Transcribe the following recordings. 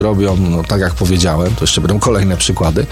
robią, no tak jak powiedziałem, to jeszcze będą kolejne przykłady.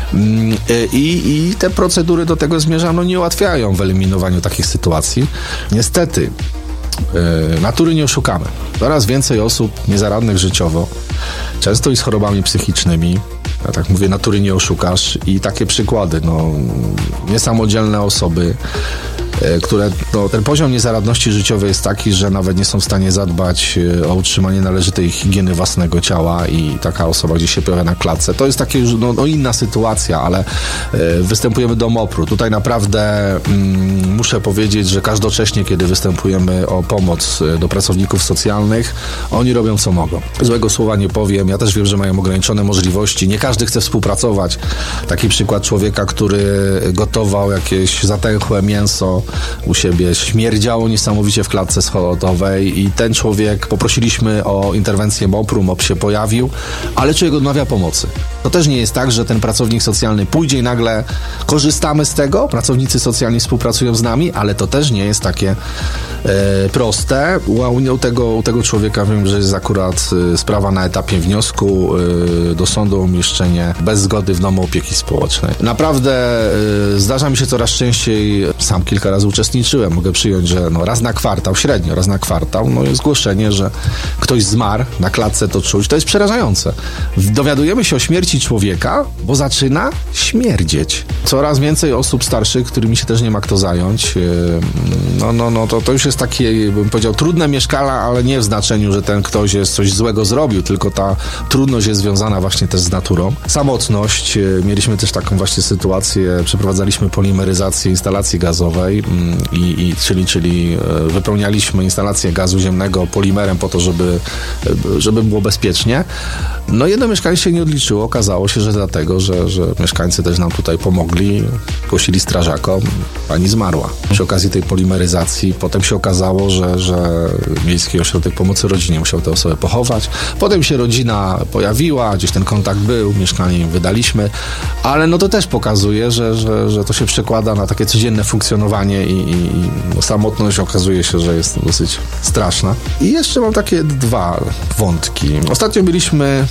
I te procedury do tego zmierzam, no nie ułatwiają w eliminowaniu takich sytuacji. Niestety, natury nie oszukamy. Coraz więcej osób niezaradnych życiowo, często i z chorobami psychicznymi, ja tak mówię, natury nie oszukasz i takie przykłady, no niesamodzielne osoby, które, no, ten poziom niezaradności życiowej jest taki, że nawet nie są w stanie zadbać o utrzymanie należytej higieny własnego ciała i taka osoba gdzieś się pojawia na klatce. To jest takie już no inna sytuacja, ale występujemy do MOPR-u. Tutaj naprawdę muszę powiedzieć, że każdocześnie, kiedy występujemy o pomoc do pracowników socjalnych, oni robią co mogą. Złego słowa nie powiem. Ja też wiem, że mają ograniczone możliwości. Nie każdy chce współpracować. Taki przykład człowieka, który gotował jakieś zatęchłe mięso u siebie, śmierdziało niesamowicie w klatce schodowej i ten człowiek, poprosiliśmy o interwencję MOPR-u, MOP się pojawił, ale człowiek odmawia pomocy. To też nie jest tak, że ten pracownik socjalny pójdzie i nagle korzystamy z tego, pracownicy socjalni współpracują z nami, ale to też nie jest takie proste. U tego człowieka wiem, że jest akurat sprawa na etapie wniosku do sądu o umieszczenie bez zgody w domu opieki społecznej. Naprawdę zdarza mi się coraz częściej, sam kilka razy uczestniczyłem, mogę przyjąć, że no raz na kwartał, średnio raz na kwartał, no jest zgłoszenie, że ktoś zmarł, na klatce to czuć, to jest przerażające. Dowiadujemy się o śmierci człowieka, bo zaczyna śmierdzieć. Coraz więcej osób starszych, którymi się też nie ma kto zająć, to już jest takie, bym powiedział, trudne mieszkania, ale nie w znaczeniu, że ten ktoś jest coś złego zrobił, tylko ta trudność jest związana właśnie też z naturą. Samotność, mieliśmy też taką właśnie sytuację, przeprowadzaliśmy polimeryzację instalacji gazowej, czyli wypełnialiśmy instalację gazu ziemnego polimerem po to, żeby było bezpiecznie. No jedno mieszkanie się nie odliczyło. Okazało się, że dlatego, że mieszkańcy też nam tutaj pomogli, głosili strażakom, pani zmarła. Przy okazji tej polimeryzacji potem się okazało, że Miejski Ośrodek Pomocy Rodzinie musiał tę osobę pochować. Potem się rodzina pojawiła, gdzieś ten kontakt był, mieszkanie im wydaliśmy, ale no to też pokazuje, że to się przekłada na takie codzienne funkcjonowanie i samotność okazuje się, że jest dosyć straszna. I jeszcze mam takie dwa wątki. Ostatnio mieliśmy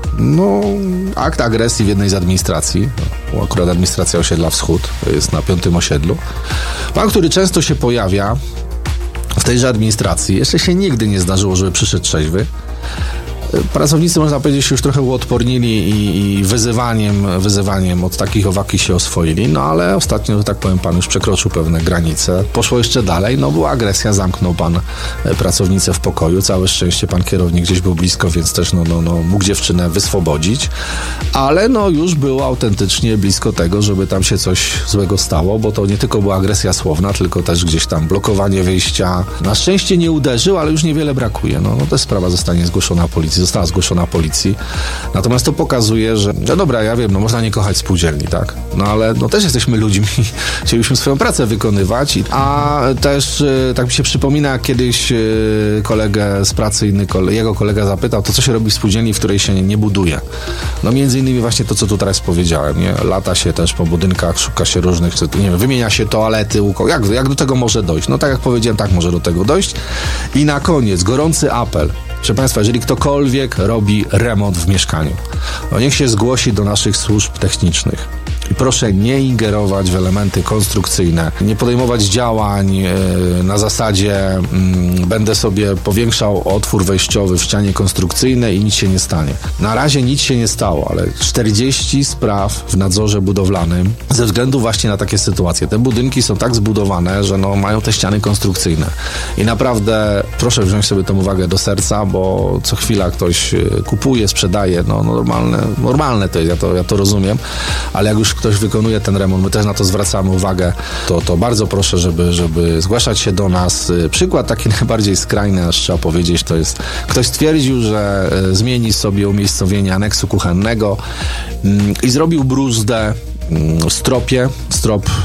akt agresji w jednej z administracji. Akurat administracja osiedla Wschód, to jest na 5. osiedlu. Pan, który często się pojawia w tejże administracji, jeszcze się nigdy nie zdarzyło, żeby przyszedł trzeźwy. Pracownicy, można powiedzieć, się już trochę uodpornili i wyzywaniem od takich owaki się oswoili, no ale ostatnio, że tak powiem, pan już przekroczył pewne granice. Poszło jeszcze dalej, była agresja, zamknął pan pracownicę w pokoju. Całe szczęście pan kierownik gdzieś był blisko, więc też mógł dziewczynę wyswobodzić, ale już było autentycznie blisko tego, żeby tam się coś złego stało, bo to nie tylko była agresja słowna, tylko też gdzieś tam blokowanie wyjścia. Na szczęście nie uderzył, ale już niewiele brakuje. Ta sprawa została zgłoszona policji. Natomiast to pokazuje, że dobra, ja wiem, można nie kochać spółdzielni, tak? Ale też jesteśmy ludźmi, chcielibyśmy swoją pracę wykonywać, a też tak mi się przypomina, jak kiedyś kolegę z pracy, jego kolega zapytał, to co się robi w spółdzielni, w której się nie buduje? Między innymi właśnie to, co tu teraz powiedziałem, nie? Lata się też po budynkach, szuka się różnych, wymienia się toalety, jak do tego może dojść? Tak jak powiedziałem, tak może do tego dojść. I na koniec gorący apel. Proszę Państwa, jeżeli ktokolwiek robi remont w mieszkaniu, niech się zgłosi do naszych służb technicznych. I proszę nie ingerować w elementy konstrukcyjne, nie podejmować działań na zasadzie będę sobie powiększał otwór wejściowy w ścianie konstrukcyjnej i nic się nie stanie. Na razie nic się nie stało, ale 40 spraw w nadzorze budowlanym ze względu właśnie na takie sytuacje. Te budynki są tak zbudowane, że mają te ściany konstrukcyjne. I naprawdę proszę wziąć sobie tę uwagę do serca, bo co chwila ktoś kupuje, sprzedaje. Normalne to jest, ja to rozumiem, ale jak już ktoś wykonuje ten remont, my też na to zwracamy uwagę, to bardzo proszę, żeby zgłaszać się do nas. Przykład taki najbardziej skrajny, aż trzeba powiedzieć, to jest, ktoś stwierdził, że zmieni sobie umiejscowienie aneksu kuchennego i zrobił bruzdę w stropie. Strop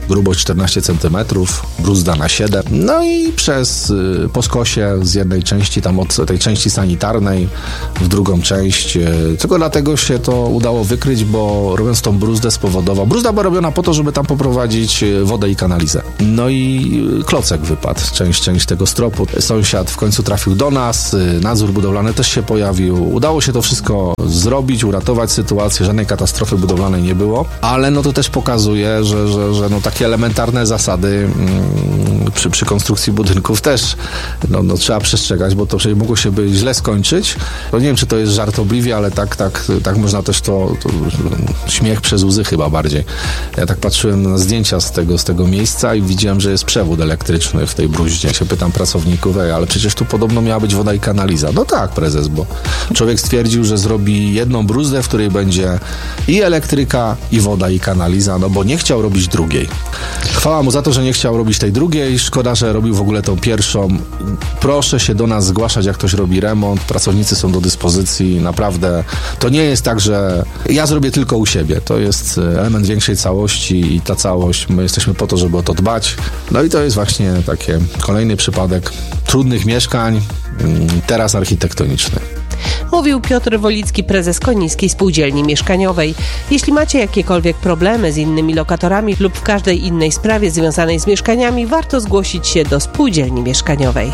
grubość 14 cm, bruzda na 7. No i po skosie z jednej części, tam od tej części sanitarnej w drugą część. Tylko dlatego się to udało wykryć, bo robiąc tą bruzdę bruzda była robiona po to, żeby tam poprowadzić wodę i kanalizę. No i klocek wypadł, część tego stropu. Sąsiad w końcu trafił do nas, nadzór budowlany też się pojawił. Udało się to wszystko zrobić, uratować sytuację, żadnej katastrofy budowlanej nie było, ale no to też pokazuje, że no takie elementarne zasady przy konstrukcji budynków też no trzeba przestrzegać, bo to przecież mogło się źle skończyć. No nie wiem, czy to jest żartobliwie, ale tak można też to śmiech przez łzy chyba bardziej. Ja tak patrzyłem na zdjęcia z tego miejsca i widziałem, że jest przewód elektryczny w tej bruździe. Ja się pytam pracowników, ale przecież tu podobno miała być woda i kanaliza. No tak, prezes, bo człowiek stwierdził, że zrobi jedną bruzdę, w której będzie i elektryka, i woda, i kanaliza, no bo nie chciał robić drugiej. Chwała mu za to, że nie chciał robić tej drugiej. Szkoda, że robił w ogóle tą pierwszą. Proszę się do nas zgłaszać, jak ktoś robi remont. Pracownicy są do dyspozycji. Naprawdę to nie jest tak, że ja zrobię tylko u siebie. To jest element większej całości i ta całość, my jesteśmy po to, żeby o to dbać. No i to jest właśnie taki kolejny przypadek trudnych mieszkań, teraz architektoniczny. Mówił Piotr Wolicki, prezes Konińskiej Spółdzielni Mieszkaniowej. Jeśli macie jakiekolwiek problemy z innymi lokatorami lub w każdej innej sprawie związanej z mieszkaniami, warto zgłosić się do Spółdzielni Mieszkaniowej.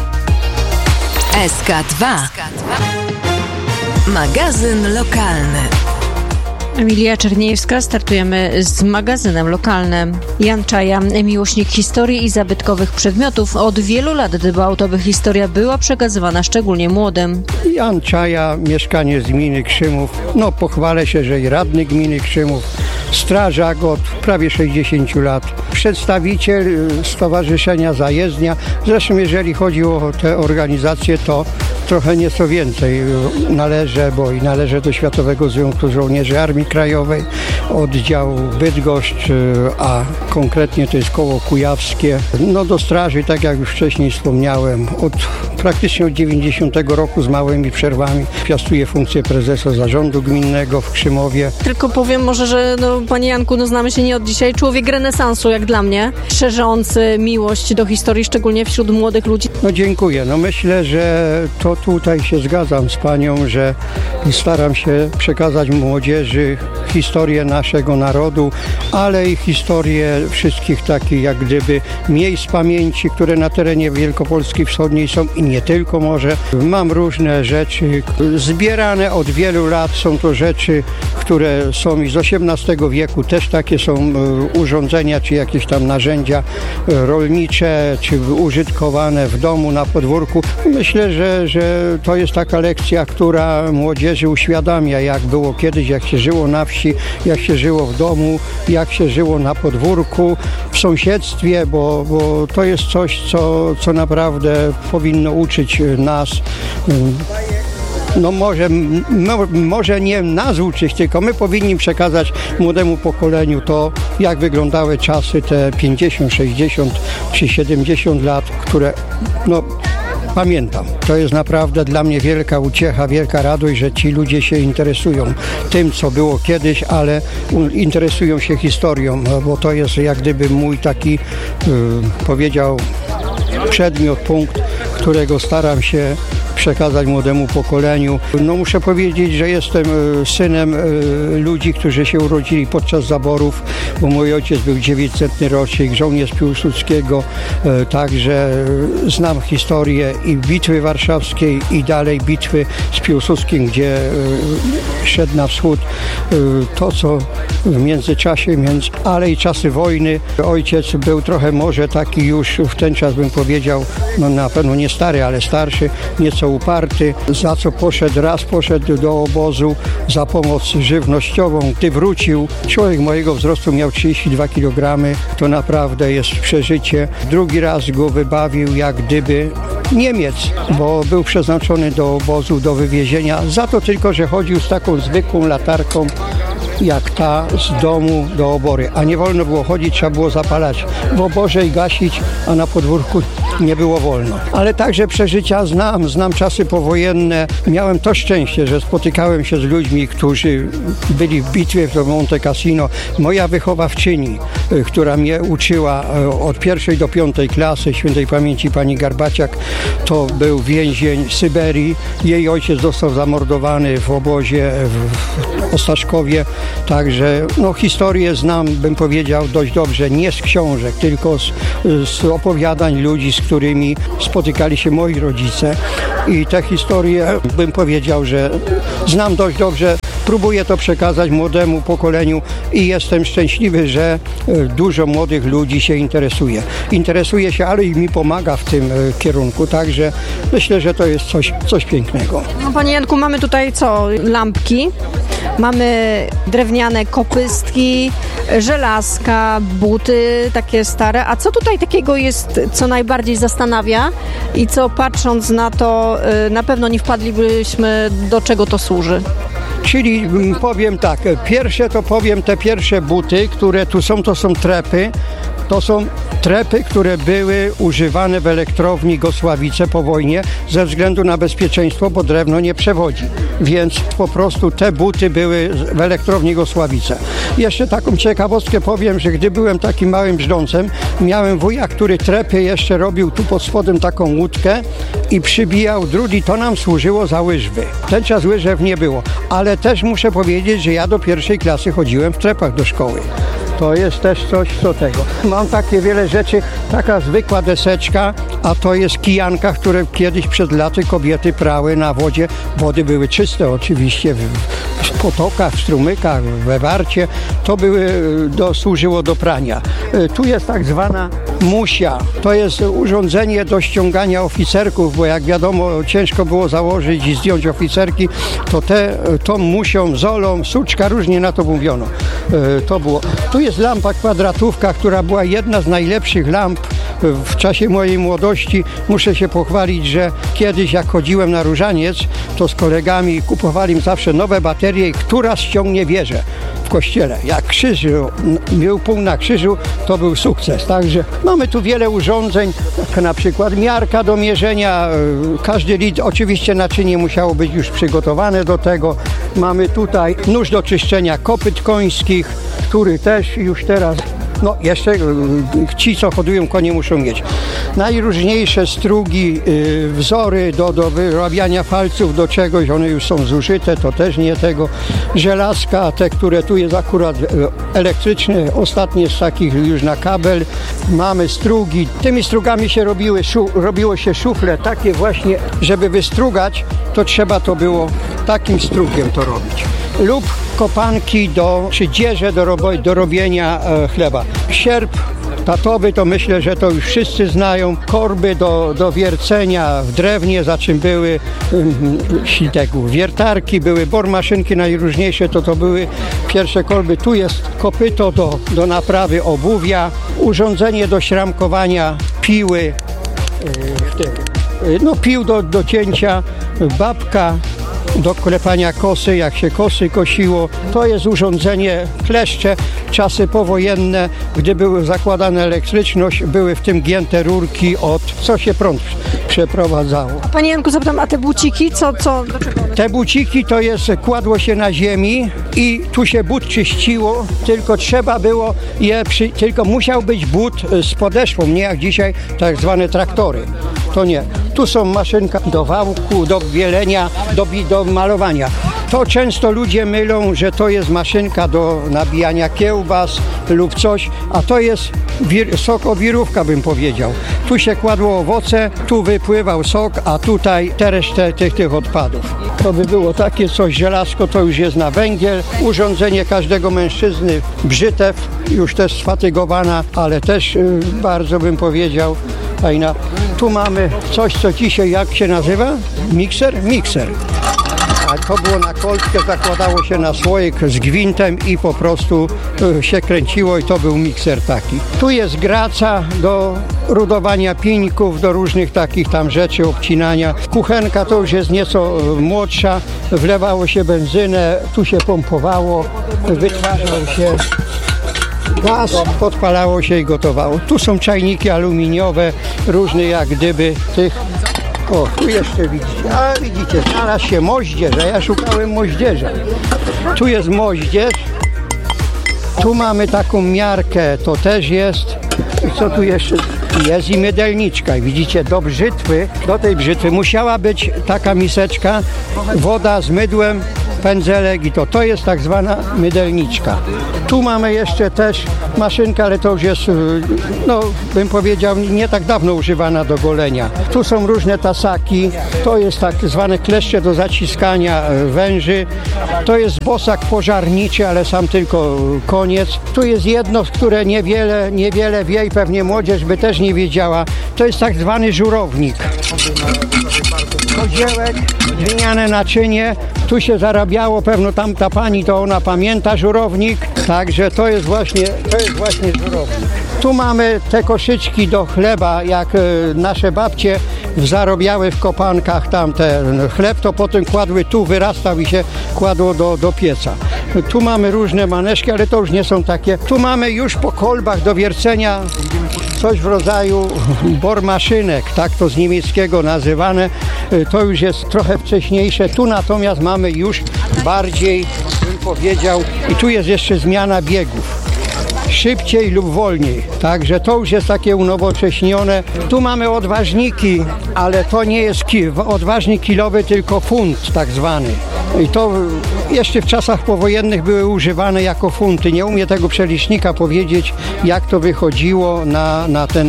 SK2. Magazyn lokalny. Emilia Czerniejewska, startujemy z magazynem lokalnym. Jan Czaja, miłośnik historii i zabytkowych przedmiotów, od wielu lat dba o to, by historia była przekazywana szczególnie młodym. Jan Czaja, mieszkaniec z gminy Krzymów. Pochwalę się, że i radny gminy Krzymów, strażak od prawie 60 lat, przedstawiciel Stowarzyszenia Zajezdnia. Zresztą jeżeli chodzi o te organizacje, to trochę nieco więcej należę do Światowego Związku Żołnierzy Armii Krajowej, oddział Bydgoszcz, a konkretnie to jest koło kujawskie. Do straży, tak jak już wcześniej wspomniałem, praktycznie od 90 roku z małymi przerwami piastuję funkcję prezesa zarządu gminnego w Krzymowie. Tylko powiem może, że panie Janku, znamy się nie od dzisiaj, człowiek renesansu jak dla mnie, szerzący miłość do historii, szczególnie wśród młodych ludzi. Dziękuję. Myślę, że to tutaj się zgadzam z panią, że staram się przekazać młodzieży historię naszego narodu, ale i historię wszystkich takich jak gdyby miejsc pamięci, które na terenie Wielkopolski Wschodniej są i nie tylko może. Mam różne rzeczy zbierane od wielu lat. Są to rzeczy, które są i z XVIII wieku. Też takie są urządzenia, czy jakieś tam narzędzia rolnicze, czy użytkowane w domu, na podwórku. Myślę, że to jest taka lekcja, która młodzieży uświadamia, jak było kiedyś, jak się żyło na wsi, jak się żyło w domu, jak się żyło na podwórku, w sąsiedztwie, bo to jest coś, co naprawdę powinno uczyć nas. Może nie nas uczyć, tylko my powinni przekazać młodemu pokoleniu to, jak wyglądały czasy te 50, 60 czy 70 lat, które pamiętam. To jest naprawdę dla mnie wielka uciecha, wielka radość, że ci ludzie się interesują tym, co było kiedyś, ale interesują się historią, bo to jest jak gdyby mój taki, powiedział, przedmiot, punkt, którego staram się przekazać młodemu pokoleniu. Muszę powiedzieć, że jestem synem ludzi, którzy się urodzili podczas zaborów, bo mój ojciec był 900 rocznik, żołnierz Piłsudskiego, także znam historię i bitwy warszawskiej i dalej bitwy z Piłsudskim, gdzie szedł na wschód. To, co w międzyczasie, ale i czasy wojny. Ojciec był trochę może taki już w ten czas, bym powiedział, na pewno nie stary, ale starszy, nieco uparty, za co poszedł do obozu za pomoc żywnościową. Gdy wrócił, człowiek mojego wzrostu miał 32 kg, to naprawdę jest przeżycie. Drugi raz go wybawił jak gdyby Niemiec, bo był przeznaczony do obozu, do wywiezienia, za to tylko, że chodził z taką zwykłą latarką jak ta z domu do obory. A nie wolno było chodzić, trzeba było zapalać w oborze i gasić, a na podwórku nie było wolno. Ale także przeżycia znam czasy powojenne. Miałem to szczęście, że spotykałem się z ludźmi, którzy byli w bitwie w Monte Cassino. Moja wychowawczyni, która mnie uczyła od 1. do 5. klasy, świętej pamięci pani Garbaciak, to był więzień Syberii. Jej ojciec został zamordowany w obozie w Ostaszkowie. Także historię znam, bym powiedział, dość dobrze, nie z książek, tylko z opowiadań ludzi, z którymi spotykali się moi rodzice. I te historie, bym powiedział, że znam dość dobrze. Próbuję to przekazać młodemu pokoleniu i jestem szczęśliwy, że dużo młodych ludzi się interesuje. Interesuje się, ale i mi pomaga w tym kierunku, także myślę, że to jest coś pięknego. Panie Janku, mamy tutaj lampki, mamy drewniane kopystki, żelazka, buty takie stare. A co tutaj takiego jest, co najbardziej zastanawia i co patrząc na to na pewno nie wpadlibyśmy, do czego to służy? Czyli powiem tak, te pierwsze buty, które tu są, to są trepy. To są trepy, które były używane w elektrowni Gosławice po wojnie ze względu na bezpieczeństwo, bo drewno nie przewodzi. Więc po prostu te buty były w elektrowni Gosławice. Jeszcze taką ciekawostkę powiem, że gdy byłem takim małym brzdącem, miałem wuja, który trepy jeszcze robił tu pod spodem taką łódkę i przybijał drut i to nam służyło za łyżwy. Ten czas łyżew nie było, ale też muszę powiedzieć, że ja do 1. klasy chodziłem w trepach do szkoły. To jest też coś co tego. Mam takie wiele rzeczy, taka zwykła deseczka, a to jest kijanka, które kiedyś przed laty kobiety prały na wodzie. Wody były czyste oczywiście, w potokach, w strumykach, we warcie. To służyło do prania. Tu jest tak zwana musia. To jest urządzenie do ściągania oficerków, bo jak wiadomo ciężko było założyć i zdjąć oficerki, to tą musią, zolą, suczka, różnie na to mówiono. To było. Tu jest lampa kwadratówka, która była jedna z najlepszych lamp w czasie mojej młodości. Muszę się pochwalić, że kiedyś jak chodziłem na różaniec, to z kolegami kupowali zawsze nowe baterie, która ściągnie wieżę w kościele. Jak krzyż był pół na krzyżu, to był sukces. Także mamy tu wiele urządzeń, jak na przykład miarka do mierzenia. Każdy litr, oczywiście naczynie musiało być już przygotowane do tego. Mamy tutaj nóż do czyszczenia kopyt końskich, który też już teraz, jeszcze ci, co hodują konie, muszą mieć. Najróżniejsze strugi, wzory do wyrabiania falców do czegoś, one już są zużyte, to też nie tego. Żelazka, te, które tu jest akurat elektryczne, ostatnie z takich już na kabel. Mamy strugi. Tymi strugami się robiło się szufle, takie właśnie, żeby wystrugać, to trzeba to było takim strugiem to robić. Lub kopanki czy dzieże do robienia chleba. Sierp tatowy to myślę, że to już wszyscy znają. Korby do wiercenia w drewnie, za czym były wiertarki, były bormaszynki najróżniejsze, to były pierwsze kolby. Tu jest kopyto do naprawy obuwia, urządzenie do szramkowania piły, pił do cięcia, babka do klepania kosy, jak się kosy kosiło. To jest urządzenie kleszcze, czasy powojenne, gdy były zakładane elektryczność, były w tym gięte rurki co się prąd przeprowadzało. Panie Janku, zapytam, a te buciki, do czego? Te buciki to jest, kładło się na ziemi i tu się but czyściło, tylko trzeba było tylko musiał być but z podeszwą, nie jak dzisiaj tak zwane traktory. To nie. Tu są maszynka do wałku, do bielenia, do malowania. To często ludzie mylą, że to jest maszynka do nabijania kiełbas lub coś, a to jest sokowirówka, bym powiedział. Tu się kładło owoce, tu wypływał sok, a tutaj resztę tych odpadów. To by było takie coś, żelazko to już jest na węgiel. Urządzenie każdego mężczyzny, brzytew, już też sfatygowana, ale też bardzo bym powiedział fajna. Tu mamy coś, co dzisiaj jak się nazywa? Mikser. a to było na kolbkę, zakładało się na słoik z gwintem i po prostu się kręciło i to był mikser taki. Tu jest graca do rudowania pińków, do różnych takich tam rzeczy, obcinania. Kuchenka to już jest nieco młodsza, wlewało się benzynę, tu się pompowało, wytwarzał się gaz, podpalało się i gotowało. Tu są czajniki aluminiowe, różne jak gdyby tych. O, tu jeszcze widzicie, a widzicie, znalazł się moździerz, a ja szukałem moździerza. Tu jest moździerz, tu mamy taką miarkę, to też jest. I co tu jeszcze? Jest i mydelniczka. I widzicie, do brzytwy, do tej brzytwy musiała być taka miseczka, woda z mydłem, pędzelek i to jest tak zwana mydelniczka. Tu mamy jeszcze też maszynkę, ale to już jest, no bym powiedział, nie tak dawno używana do golenia. Tu są różne tasaki, to jest tak zwane kleszcze do zaciskania węży. To jest bosak pożarniczy, ale sam tylko koniec. Tu jest jedno, które niewiele wie i pewnie młodzież by też nie wiedziała. To jest tak zwany żurownik. Koziełek, gliniane naczynie, tu się zarabiało, pewno tamta pani to ona pamięta żurownik, także to jest właśnie żurownik. Tu mamy te koszyczki do chleba, jak nasze babcie zarobiały w kopankach tamten chleb, to potem kładły tu, wyrastał i się kładło do pieca. Tu mamy różne maneszki, ale to już nie są takie. Tu mamy już po kolbach do wiercenia coś w rodzaju bormaszynek, tak to z niemieckiego nazywane. To już jest trochę wcześniejsze. Tu natomiast mamy już bardziej, bym powiedział, i tu jest jeszcze zmiana biegów. Szybciej lub wolniej. Także to już jest takie unowocześnione. Tu mamy odważniki, ale to nie jest odważnik kilowy, tylko funt tak zwany. I to jeszcze w czasach powojennych były używane jako funty. Nie umiem tego przelicznika powiedzieć, jak to wychodziło na ten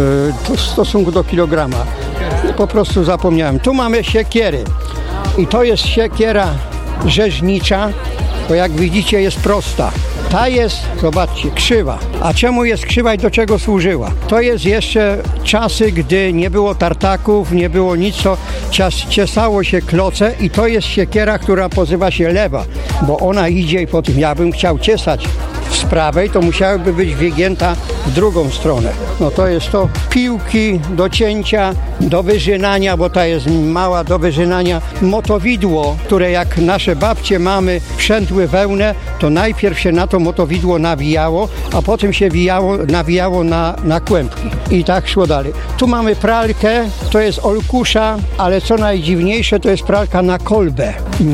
w stosunku do kilograma. Po prostu zapomniałem. Tu mamy siekiery. I to jest siekiera rzeźnicza, bo jak widzicie jest prosta. Ta jest, zobaczcie, krzywa. A czemu jest krzywa i do czego służyła? To jest jeszcze czasy, gdy nie było tartaków, nie było nic, to ciesało się kloce i to jest siekiera, która nazywa się lewa, bo ona idzie i po tym, ja bym chciał ciesać z prawej, to musiałaby być wygięta w drugą stronę. No to jest to piłki do cięcia, do wyżynania, bo ta jest mała do wyżynania. Motowidło, które jak nasze babcie, mamy przętły wełnę, to najpierw się na to motowidło nawijało, a potem się nawijało na kłębki. I tak szło dalej. Tu mamy pralkę, to jest olkusza, ale co najdziwniejsze, to jest pralka na kolbę.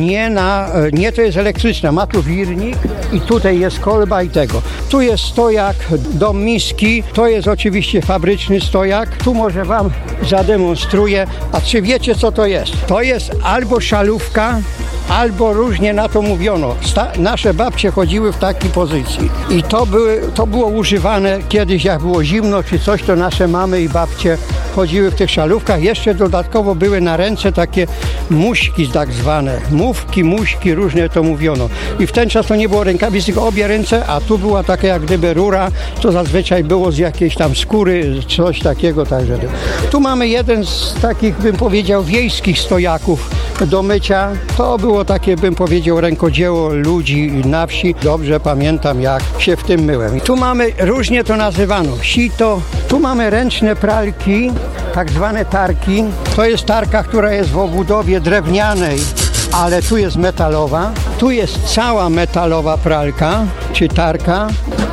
Nie to jest elektryczna, ma tu wirnik i tutaj jest kolba i tego. Tu jest stojak do miski, to jest oczywiście fabryczny stojak. Tu może wam zademonstruję. A czy wiecie, co to jest? To jest albo szalówka, albo różnie na to mówiono. Nasze babcie chodziły w takiej pozycji. I to było używane kiedyś, jak było zimno czy coś, to nasze mamy i babcie chodziły w tych szalówkach. Jeszcze dodatkowo były na ręce takie muśki tak zwane. Mówki, muśki, różne to mówiono. I w ten czas to nie było rękawic, tylko obie ręce, a tu była taka jak gdyby rura, to zazwyczaj było z jakiejś tam skóry, coś takiego. Także. Tu mamy jeden z takich, bym powiedział, wiejskich stojaków do mycia. To było takie, bym powiedział, rękodzieło ludzi na wsi. Dobrze pamiętam, jak się w tym myłem. I tu mamy, różnie to nazywano, sito. Tu mamy ręczne pralki, tak zwane tarki. To jest tarka, która jest w obudowie drewnianej, ale tu jest metalowa. Tu jest cała metalowa pralka, czy tarka.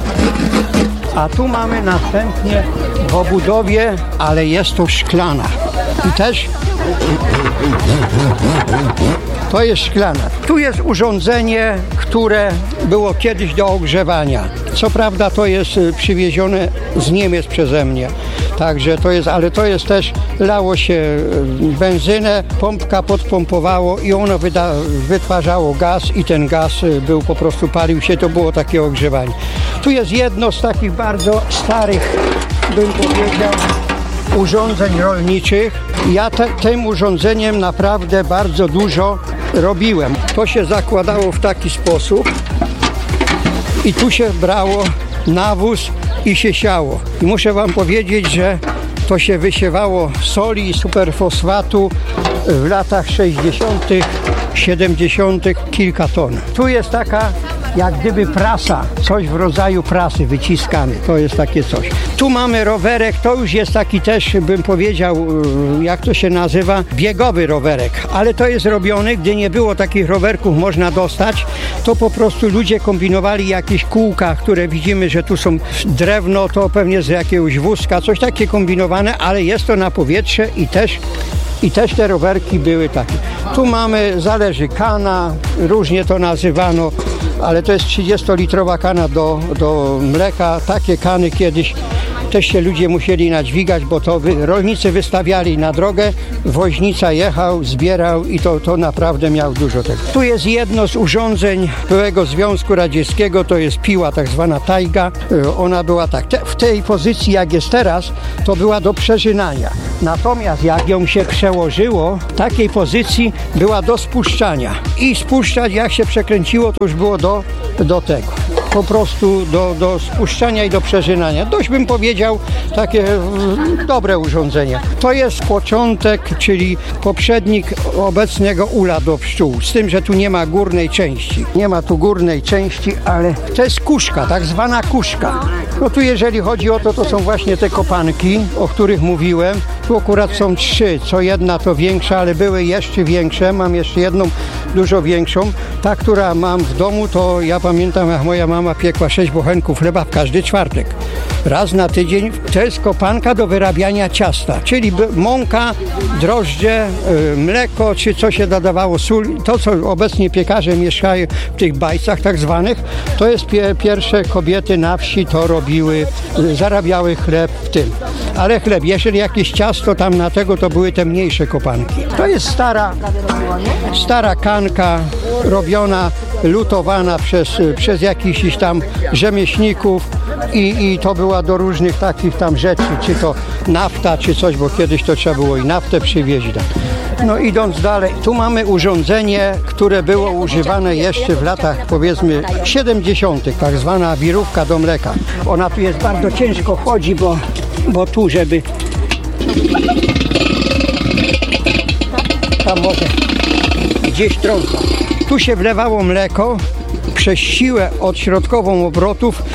A tu mamy następnie w obudowie, ale jest to szklana. I też to jest szklana. Tu jest urządzenie, które było kiedyś do ogrzewania. Co prawda to jest przywiezione z Niemiec przeze mnie. Także to jest, ale to jest też, lało się benzynę, pompka podpompowało i ono wytwarzało gaz i ten gaz był po prostu, palił się, to było takie ogrzewanie. Tu jest jedno z takich bardzo starych, bym powiedział, urządzeń rolniczych. Ja tym urządzeniem naprawdę bardzo dużo robiłem. To się zakładało w taki sposób i tu się brało nawóz i się siało. I muszę wam powiedzieć, że to się wysiewało soli i superfosfatu w latach 60. 70 kilka ton. Tu jest taka jak gdyby prasa, coś w rodzaju prasy wyciskany, to jest takie coś. Tu mamy rowerek, to już jest taki też, bym powiedział, jak to się nazywa, biegowy rowerek, ale to jest robiony, gdy nie było takich rowerków można dostać, to po prostu ludzie kombinowali jakieś kółka, które widzimy, że tu są drewno, to pewnie z jakiegoś wózka, coś takie kombinowane, ale jest to na powietrze i też te rowerki były takie. Tu mamy, zależy, kana, różnie to nazywano, ale to jest 30-litrowa kana do mleka. Takie kany kiedyś też się ludzie musieli nadźwigać, bo to rolnicy wystawiali na drogę, woźnica jechał, zbierał i to naprawdę miał dużo tego. Tu jest jedno z urządzeń byłego Związku Radzieckiego, to jest piła tak zwana tajga. Ona była tak, w tej pozycji jak jest teraz, to była do przerzynania. Natomiast jak ją się przełożyło, w takiej pozycji była do spuszczania. I spuszczać jak się przekręciło, to już było do tego. Po prostu do spuszczania i do przerzynania. Dość bym powiedział, takie dobre urządzenie. To jest początek, czyli poprzednik obecnego ula do pszczół. Z tym, że tu nie ma górnej części. Nie ma tu górnej części, ale to jest kuszka, tak zwana kuszka. No tu jeżeli chodzi o to są właśnie te kopanki, o których mówiłem. Tu akurat są 3, co jedna to większa, ale były jeszcze większe. Mam jeszcze jedną dużo większą. Ta, która mam w domu, to ja pamiętam, jak moja mama piekła 6 bochenków chleba w każdy czwartek. Raz na tydzień. To jest kopanka do wyrabiania ciasta, czyli mąka, drożdże, mleko, czy co się dodawało, sól. To, co obecnie piekarze mieszkają w tych bajcach tak zwanych, to jest pierwsze kobiety na wsi to robiły, zarabiały chleb w tym. Ale chleb, jeżeli jakieś ciasto tam na tego, to były te mniejsze kopanki. To jest stara kanka robiona, lutowana przez jakichś tam rzemieślników i to była do różnych takich tam rzeczy, czy to nafta, czy coś, bo kiedyś to trzeba było i naftę przywieźć. No idąc dalej, tu mamy urządzenie, które było używane jeszcze w latach powiedzmy 70., tak zwana wirówka do mleka. Ona tu jest bardzo ciężko chodzi, bo tu, żeby tam może gdzieś trąca. Tu się wlewało mleko, przez siłę odśrodkową obrotów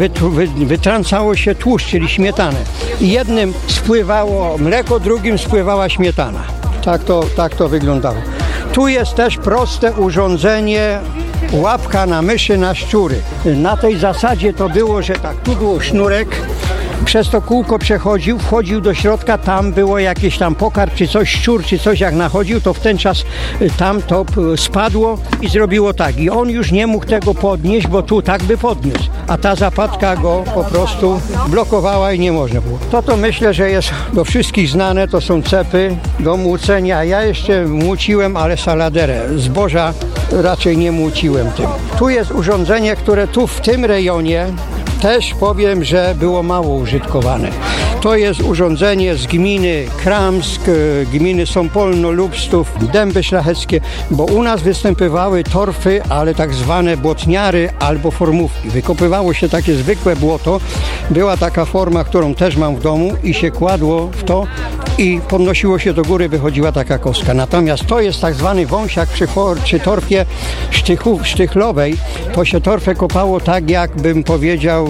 wytrącało się tłuszcz, czyli śmietanę. Jednym spływało mleko, drugim spływała śmietana. Tak to wyglądało. Tu jest też proste urządzenie, łapka na myszy, na szczury. Na tej zasadzie to było, że tak, tu był sznurek, przez to kółko przechodził, wchodził do środka, tam było jakieś tam pokarm, czy coś, szczur, czy coś jak nachodził, to w ten czas tam to spadło i zrobiło tak. I on już nie mógł tego podnieść, bo tu tak by podniósł, a ta zapadka go po prostu blokowała i nie można było. To myślę, że jest do wszystkich znane, to są cepy do młócenia. Ja jeszcze młóciłem, ale saladerę. Zboża raczej nie młóciłem tym. Tu jest urządzenie, które tu w tym rejonie też powiem, że było mało użytkowane. To jest urządzenie z gminy Kramsk, gminy Sąpolno, Lubstów, Dęby Szlacheckie, bo u nas występowały torfy, ale tak zwane błotniary albo formówki. Wykopywało się takie zwykłe błoto. Była taka forma, którą też mam w domu i się kładło w to i podnosiło się do góry, wychodziła taka kostka. Natomiast to jest tak zwany wąsiak przy torfie sztychlowej. To się torfę kopało tak, jakbym powiedział,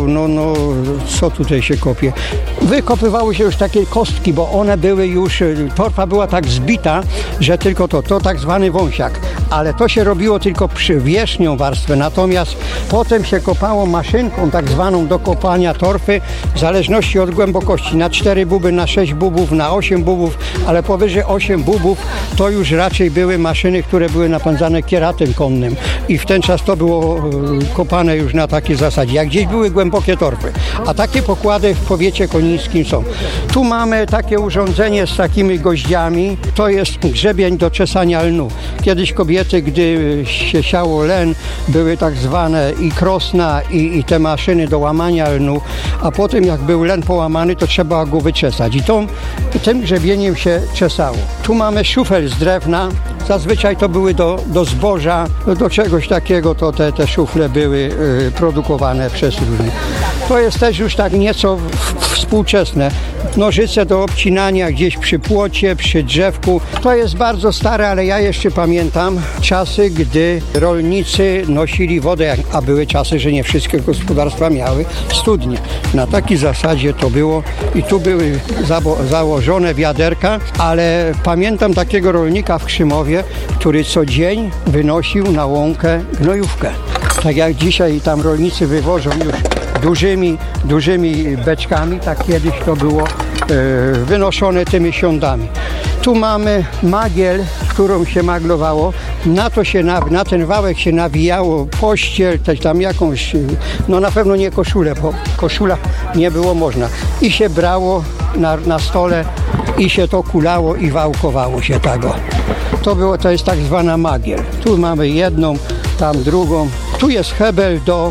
co tutaj się kopie. Wykopywały się już takie kostki, bo one były już, torfa była tak zbita, że tylko to tak zwany wąsiak. Ale to się robiło tylko przy wierzchnią warstwę, natomiast potem się kopało maszynką tak zwaną do kopania torfy, w zależności od głębokości, na 4 buby, na 6 bubów, na 8 bubów, ale powyżej 8 bubów to już raczej były maszyny, które były napędzane kieratem konnym i w ten czas to było kopane już na takiej zasadzie, jak gdzieś były głębokie torfy, a takie pokłady w powiecie konińskim są. Tu mamy takie urządzenie z takimi goździami, to jest grzebień do czesania lnu. Kiedyś kobiety, gdy się siało len, były tak zwane i krosna i te maszyny do łamania lnu, a potem jak był len połamany, to trzeba go wyczesać i tym grzebieniem się czesało. Tu mamy szufel z drewna, zazwyczaj to były do zboża, do czegoś takiego, to te szufle były produkowane przez różnych. To jest też już tak nieco współczesne. Nożyce do obcinania gdzieś przy płocie, przy drzewku. To jest bardzo stare, ale ja jeszcze pamiętam czasy, gdy rolnicy nosili wodę, a były czasy, że nie wszystkie gospodarstwa miały studnie. Na takiej zasadzie to było i tu były założone wiaderka, ale pamiętam takiego rolnika w Krzymowie, który co dzień wynosił na łąkę gnojówkę. Tak jak dzisiaj tam rolnicy wywożą już dużymi beczkami, tak kiedyś to było wynoszone tymi siądami. Tu mamy magiel, którą się maglowało. Na ten wałek się nawijało pościel, też tam jakąś, no na pewno nie koszulę, bo koszula nie było można. I się brało na stole i się to kulało i wałkowało się tego. To jest tak zwana magiel. Tu mamy jedną, tam drugą. Tu jest hebel do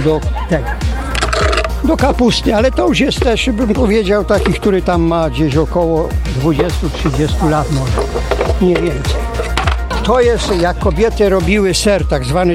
kapusty, ale to już jest też, bym powiedział, taki, który tam ma gdzieś około 20-30 lat może, nie więcej. To jest, jak kobiety robiły ser, tak zwany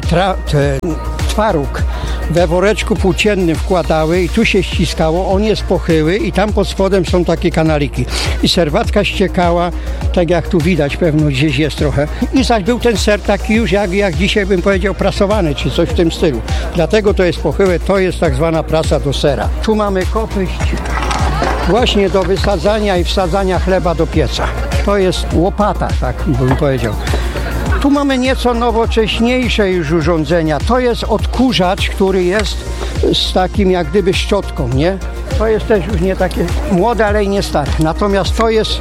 twaróg, we woreczku płóciennym wkładały i tu się ściskało, on jest pochyły i tam pod spodem są takie kanaliki. I serwatka ściekała, tak jak tu widać, pewno gdzieś jest trochę. I zaś był ten ser taki już, jak dzisiaj bym powiedział, prasowany, czy coś w tym stylu. Dlatego to jest pochyłe, to jest tak zwana prasa do sera. Tu mamy kopyść właśnie do wysadzania i wsadzania chleba do pieca. To jest łopata, tak bym powiedział. Tu mamy nieco nowocześniejsze już urządzenia. To jest odkurzacz, który jest z takim jak gdyby szczotką, nie? To jest też już nie takie młode, ale i nie stare. Natomiast to jest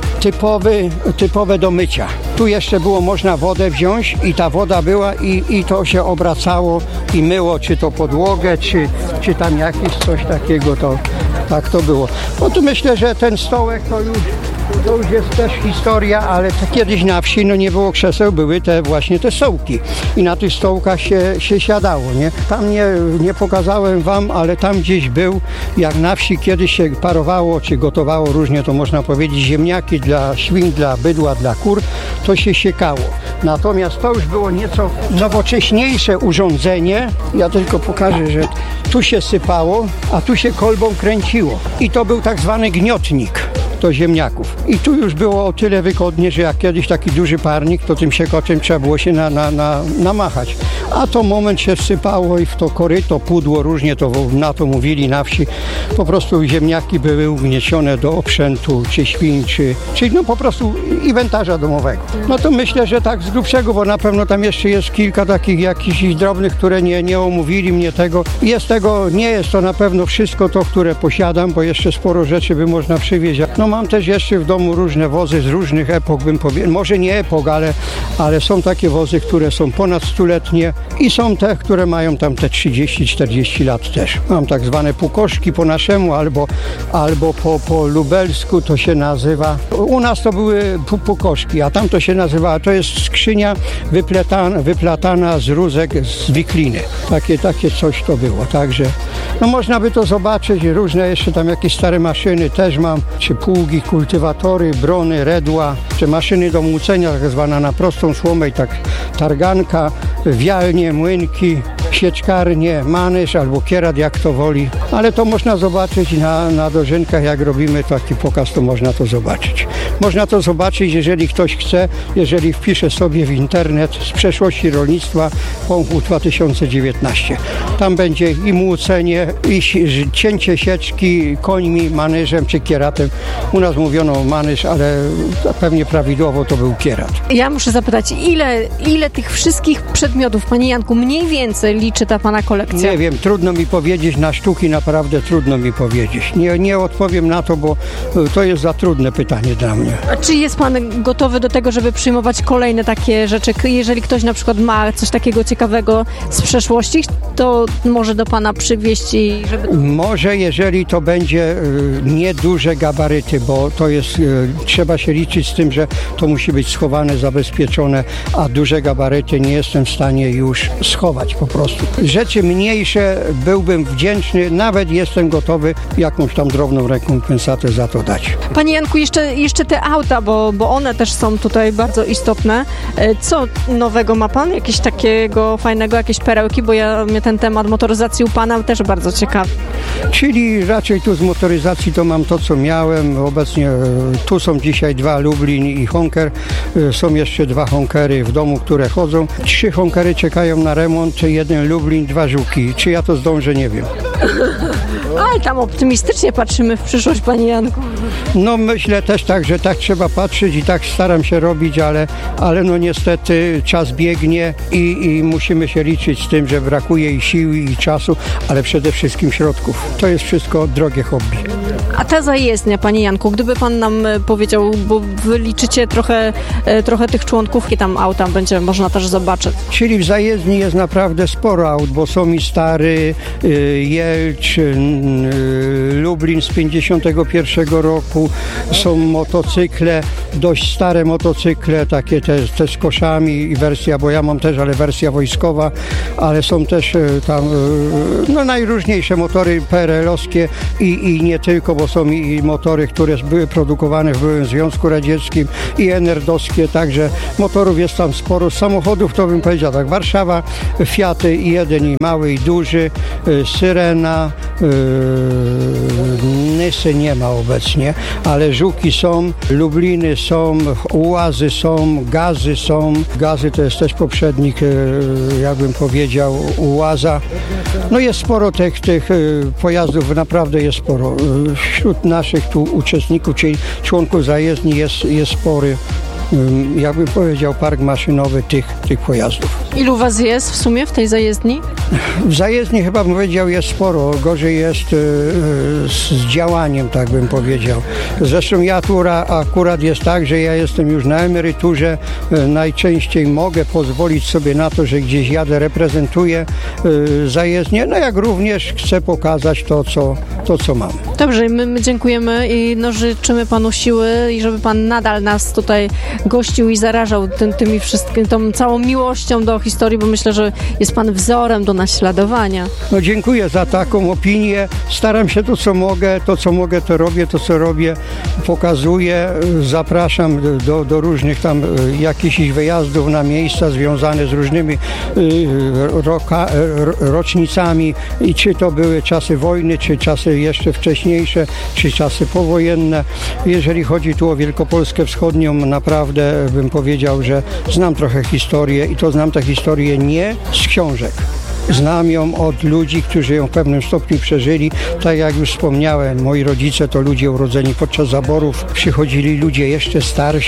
typowe do mycia. Tu jeszcze było można wodę wziąć i ta woda była i to się obracało i myło, czy to podłogę, czy tam jakieś coś takiego, to tak to było. No tu myślę, że ten stołek to już jest też historia, ale kiedyś na wsi nie było krzeseł, były właśnie te stołki i na tych stołkach się siadało, nie? Tam nie pokazałem wam, ale tam gdzieś był, jak na wsi kiedyś się parowało, czy gotowało różnie, to można powiedzieć, ziemniaki dla świń, dla bydła, dla kur, to się siekało. Natomiast to już było nieco nowocześniejsze urządzenie. Ja tylko pokażę, że tu się sypało, a tu się kolbą kręciło i to był tak zwany gniotnik do ziemniaków. I tu już było o tyle wygodnie, że jak kiedyś taki duży parnik, to tym siekoczem trzeba było się namachać. A to moment się wsypało i w to koryto, pudło, różnie to na to mówili na wsi. Po prostu ziemniaki były ugniecione do oprzętu, czy świń, czy no po prostu inwentarza domowego. No to myślę, że tak z grubszego, bo na pewno tam jeszcze jest kilka takich jakichś drobnych, które nie omówili mnie tego. Nie jest to na pewno wszystko to, które posiadam, bo jeszcze sporo rzeczy by można przywieźć. No mam też jeszcze w domu różne wozy z różnych epok, bym powiedział. Może nie epok, ale są takie wozy, które są ponad 100-letnie i są te, które mają tam te 30-40 lat też. Mam tak zwane pukoszki po naszemu albo po lubelsku to się nazywa. U nas to były pukoszki, a tam to się nazywa, to jest skrzynia wyplatana z rózek z wikliny. Takie coś to było, także no można by to zobaczyć, różne jeszcze tam jakieś stare maszyny też mam, czy pługi, kultywatory, brony, redła, czy maszyny do młócenia, tak zwana na prostą słomę i tak targanka, wialnie, młynki, sieczkarnie, manysz albo kierat, jak to woli. Ale to można zobaczyć na dożynkach, jak robimy taki pokaz, to można to zobaczyć. Można to zobaczyć, jeżeli ktoś chce, jeżeli wpisze sobie w internet z przeszłości rolnictwa Pąchów 2019. Tam będzie i młócenie, i cięcie sieczki końmi, manyżem czy kieratem. U nas mówiono manyż, ale pewnie prawidłowo to był kierat. Ja muszę zapytać, ile tych wszystkich przedmiotów, panie Janku, mniej więcej liczy ta pana kolekcja? Nie wiem, trudno mi powiedzieć, na sztuki naprawdę trudno mi powiedzieć. Nie odpowiem na to, bo to jest za trudne pytanie dla mnie. A czy jest pan gotowy do tego, żeby przyjmować kolejne takie rzeczy? Jeżeli ktoś na przykład ma coś takiego ciekawego z przeszłości, to może do pana przywieźć i żeby... Może, jeżeli to będzie nieduże gabaryty, bo to jest, trzeba się liczyć z tym, że to musi być schowane, zabezpieczone, a duże gabaryty nie jestem w stanie już schować po prostu. Rzeczy mniejsze byłbym wdzięczny, nawet jestem gotowy jakąś tam drobną rekompensatę za to dać. Panie Janku, jeszcze te auta, bo one też są tutaj bardzo istotne. Co nowego ma pan? Jakieś takiego fajnego, jakieś perełki? Bo mnie ten temat motoryzacji u pana też bardzo ciekawi. Czyli raczej tu z motoryzacji to mam to, co miałem. Obecnie tu są dzisiaj 2 Lublin i Honker. Są jeszcze 2 Honkery w domu, które chodzą. 3 Honkery czekają na remont, 1 Lublin, 2 Żuki. Czy ja to zdążę, nie wiem. Ale tam optymistycznie patrzymy w przyszłość, panie Janku. No myślę też tak, że tak trzeba patrzeć i tak staram się robić, ale no niestety czas biegnie i musimy się liczyć z tym, że brakuje i siły, i czasu, ale przede wszystkim środków. To jest wszystko drogie hobby. A ta zajezdnia, panie Janku, gdyby pan nam powiedział, bo wy liczycie trochę tych członków, i tam auta będzie można też zobaczyć. Czyli w zajezdni jest naprawdę sporo aut, bo są i Stary, Jelcz, Lublin z 51 roku, są motocykle, dość stare motocykle, takie te z koszami i wersja, bo ja mam też, ale wersja wojskowa, ale są też tam no, najróżniejsze motory PRL-owskie i nie tylko, bo są i motory, które były produkowane w byłym Związku Radzieckim i NRD-owskie, także motorów jest tam sporo. Samochodów to bym powiedział tak, Warszawa, Fiaty i jeden i mały i duży, Syrena, Nysy nie ma obecnie, ale Żuki są, Lubliny są, Ułazy są, Gazy są. Gazy to jest też poprzednik, jakbym powiedział, Ułaza. No jest sporo tych pojazdów, naprawdę jest sporo. Wśród naszych tu uczestników, czyli członków zajezdni jest spory, jakbym powiedział, park maszynowy tych pojazdów. Ilu was jest w sumie w tej zajezdni? W zajezdni chyba bym powiedział jest sporo, gorzej jest z działaniem, tak bym powiedział. Zresztą ja tu akurat jest tak, że ja jestem już na emeryturze, najczęściej mogę pozwolić sobie na to, że gdzieś jadę, reprezentuję zajezdnię, no jak również chcę pokazać to, co mam. Dobrze, my dziękujemy i no, życzymy panu siły i żeby pan nadal nas tutaj gościł i zarażał tymi wszystkim, tą całą miłością do historii, bo myślę, że jest pan wzorem do naśladowania. No dziękuję za taką opinię. Staram się to, co mogę, to robię, to, co robię, pokazuję. Zapraszam do różnych tam jakichś wyjazdów na miejsca związane z różnymi rocznicami i czy to były czasy wojny, czy czasy jeszcze wcześniejsze, czy czasy powojenne. Jeżeli chodzi tu o Wielkopolskę Wschodnią, naprawdę bym powiedział, że znam trochę historię i to znam tę historię nie z książek. Znam ją od ludzi, którzy ją w pewnym stopniu przeżyli. Tak jak już wspomniałem, moi rodzice to ludzie urodzeni podczas zaborów. Przychodzili ludzie jeszcze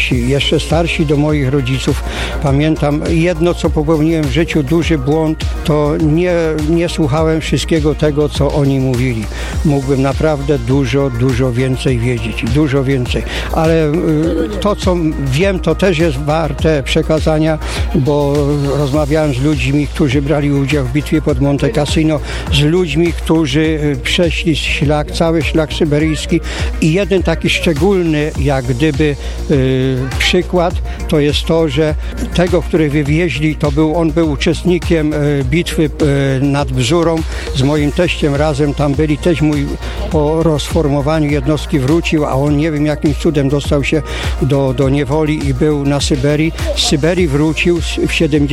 starsi do moich rodziców. Pamiętam jedno, co popełniłem w życiu, duży błąd, to nie słuchałem wszystkiego tego, co oni mówili. Mógłbym naprawdę dużo więcej wiedzieć. Dużo więcej. Ale to, co wiem, to też jest warte przekazania, bo rozmawiałem z ludźmi, którzy brali udział w bitwie pod Monte Cassino, z ludźmi, którzy przeszli cały szlak syberyjski i jeden taki szczególny, jak gdyby przykład, to jest to, że tego, który wywieźli, on był uczestnikiem bitwy nad Bzurą, z moim teściem razem tam byli, też mój po rozformowaniu jednostki wrócił, a on nie wiem jakim cudem dostał się do niewoli i był na Syberii. Z Syberii wrócił w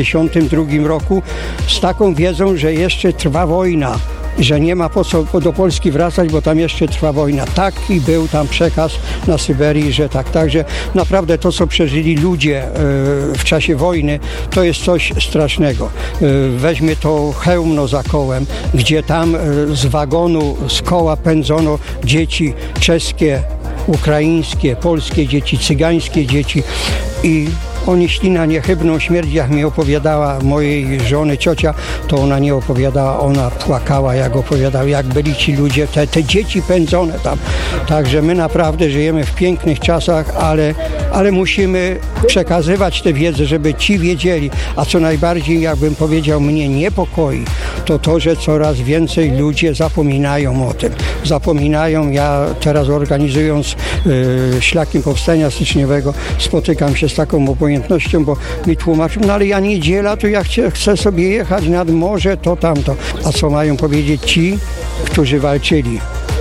72 roku z taką wiedzą, że jeszcze trwa wojna, że nie ma po co do Polski wracać, bo tam jeszcze trwa wojna. Taki był tam przekaz na Syberii, że tak. Także naprawdę to, co przeżyli ludzie w czasie wojny, to jest coś strasznego. Weźmy to Chełmno za Kołem, gdzie tam z wagonu, z koła pędzono dzieci czeskie, ukraińskie, polskie dzieci, cygańskie dzieci i oni szli na niechybną śmierć, jak mi opowiadała mojej żony ciocia, to ona nie opowiadała, ona płakała, jak opowiadała, jak byli ci ludzie, te dzieci pędzone tam. Także my naprawdę żyjemy w pięknych czasach, ale musimy przekazywać tę wiedzę, żeby ci wiedzieli. A co najbardziej, jakbym powiedział, mnie niepokoi, to, że coraz więcej ludzie zapominają o tym. Zapominają, ja teraz organizując Szlakiem Powstania Styczniowego spotykam się z taką obojętnością, bo mi tłumaczą, no ale ja niedziela, to ja chcę sobie jechać nad morze, to tamto. A co mają powiedzieć ci, którzy walczyli?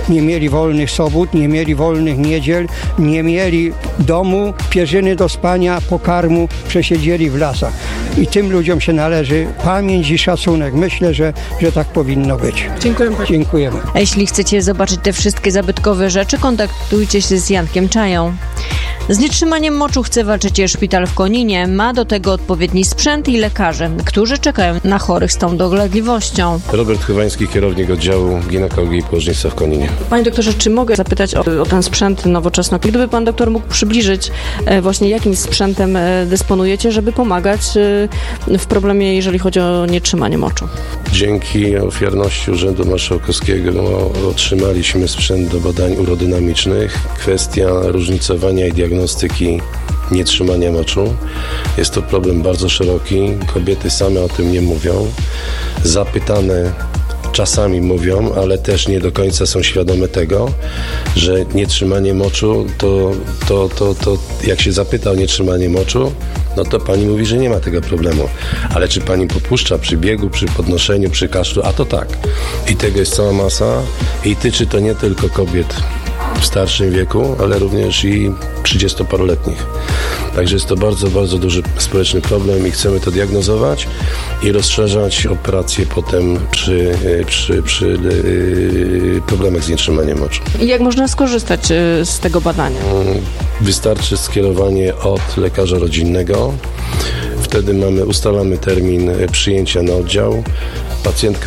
nie mieli wolnych sobót, nie mieli wolnych niedziel, nie mieli domu, pierzyny do spania, pokarmu, przesiedzieli w lasach. I tym ludziom się należy pamięć i szacunek. Myślę, że tak powinno być. Dziękujemy. A jeśli chcecie zobaczyć te wszystkie zabytkowe rzeczy, kontaktujcie się z Jankiem Czają. Z nietrzymaniem moczu chce walczyć szpital w Koninie. Ma do tego odpowiedni sprzęt i lekarze, którzy czekają na chorych z tą dolegliwością. Robert Chywański, kierownik oddziału ginekologii i położnictwa w Koninie. Panie doktorze, czy mogę zapytać o ten sprzęt nowoczesny? Gdyby pan doktor mógł przybliżyć właśnie jakim sprzętem dysponujecie, żeby pomagać w problemie, jeżeli chodzi o nietrzymanie moczu? Dzięki ofiarności Urzędu Marszałkowskiego otrzymaliśmy sprzęt do badań urodynamicznych. Kwestia różnicowania i diagnostyki nietrzymania moczu. Jest to problem bardzo szeroki. Kobiety same o tym nie mówią. Zapytane czasami mówią, ale też nie do końca są świadome tego, że nietrzymanie moczu to jak się zapyta o nietrzymanie moczu, no to pani mówi, że nie ma tego problemu. Ale czy pani popuszcza przy biegu, przy podnoszeniu, przy kaszlu? A to tak. I tego jest cała masa i tyczy to nie tylko kobiet w starszym wieku, ale również i 30-paroletnich. Także jest to bardzo, bardzo duży społeczny problem i chcemy to diagnozować i rozszerzać operacje potem przy problemach z nietrzymaniem moczu. I jak można skorzystać z tego badania? Wystarczy skierowanie od lekarza rodzinnego. Wtedy ustalamy termin przyjęcia na oddział. Pacjentka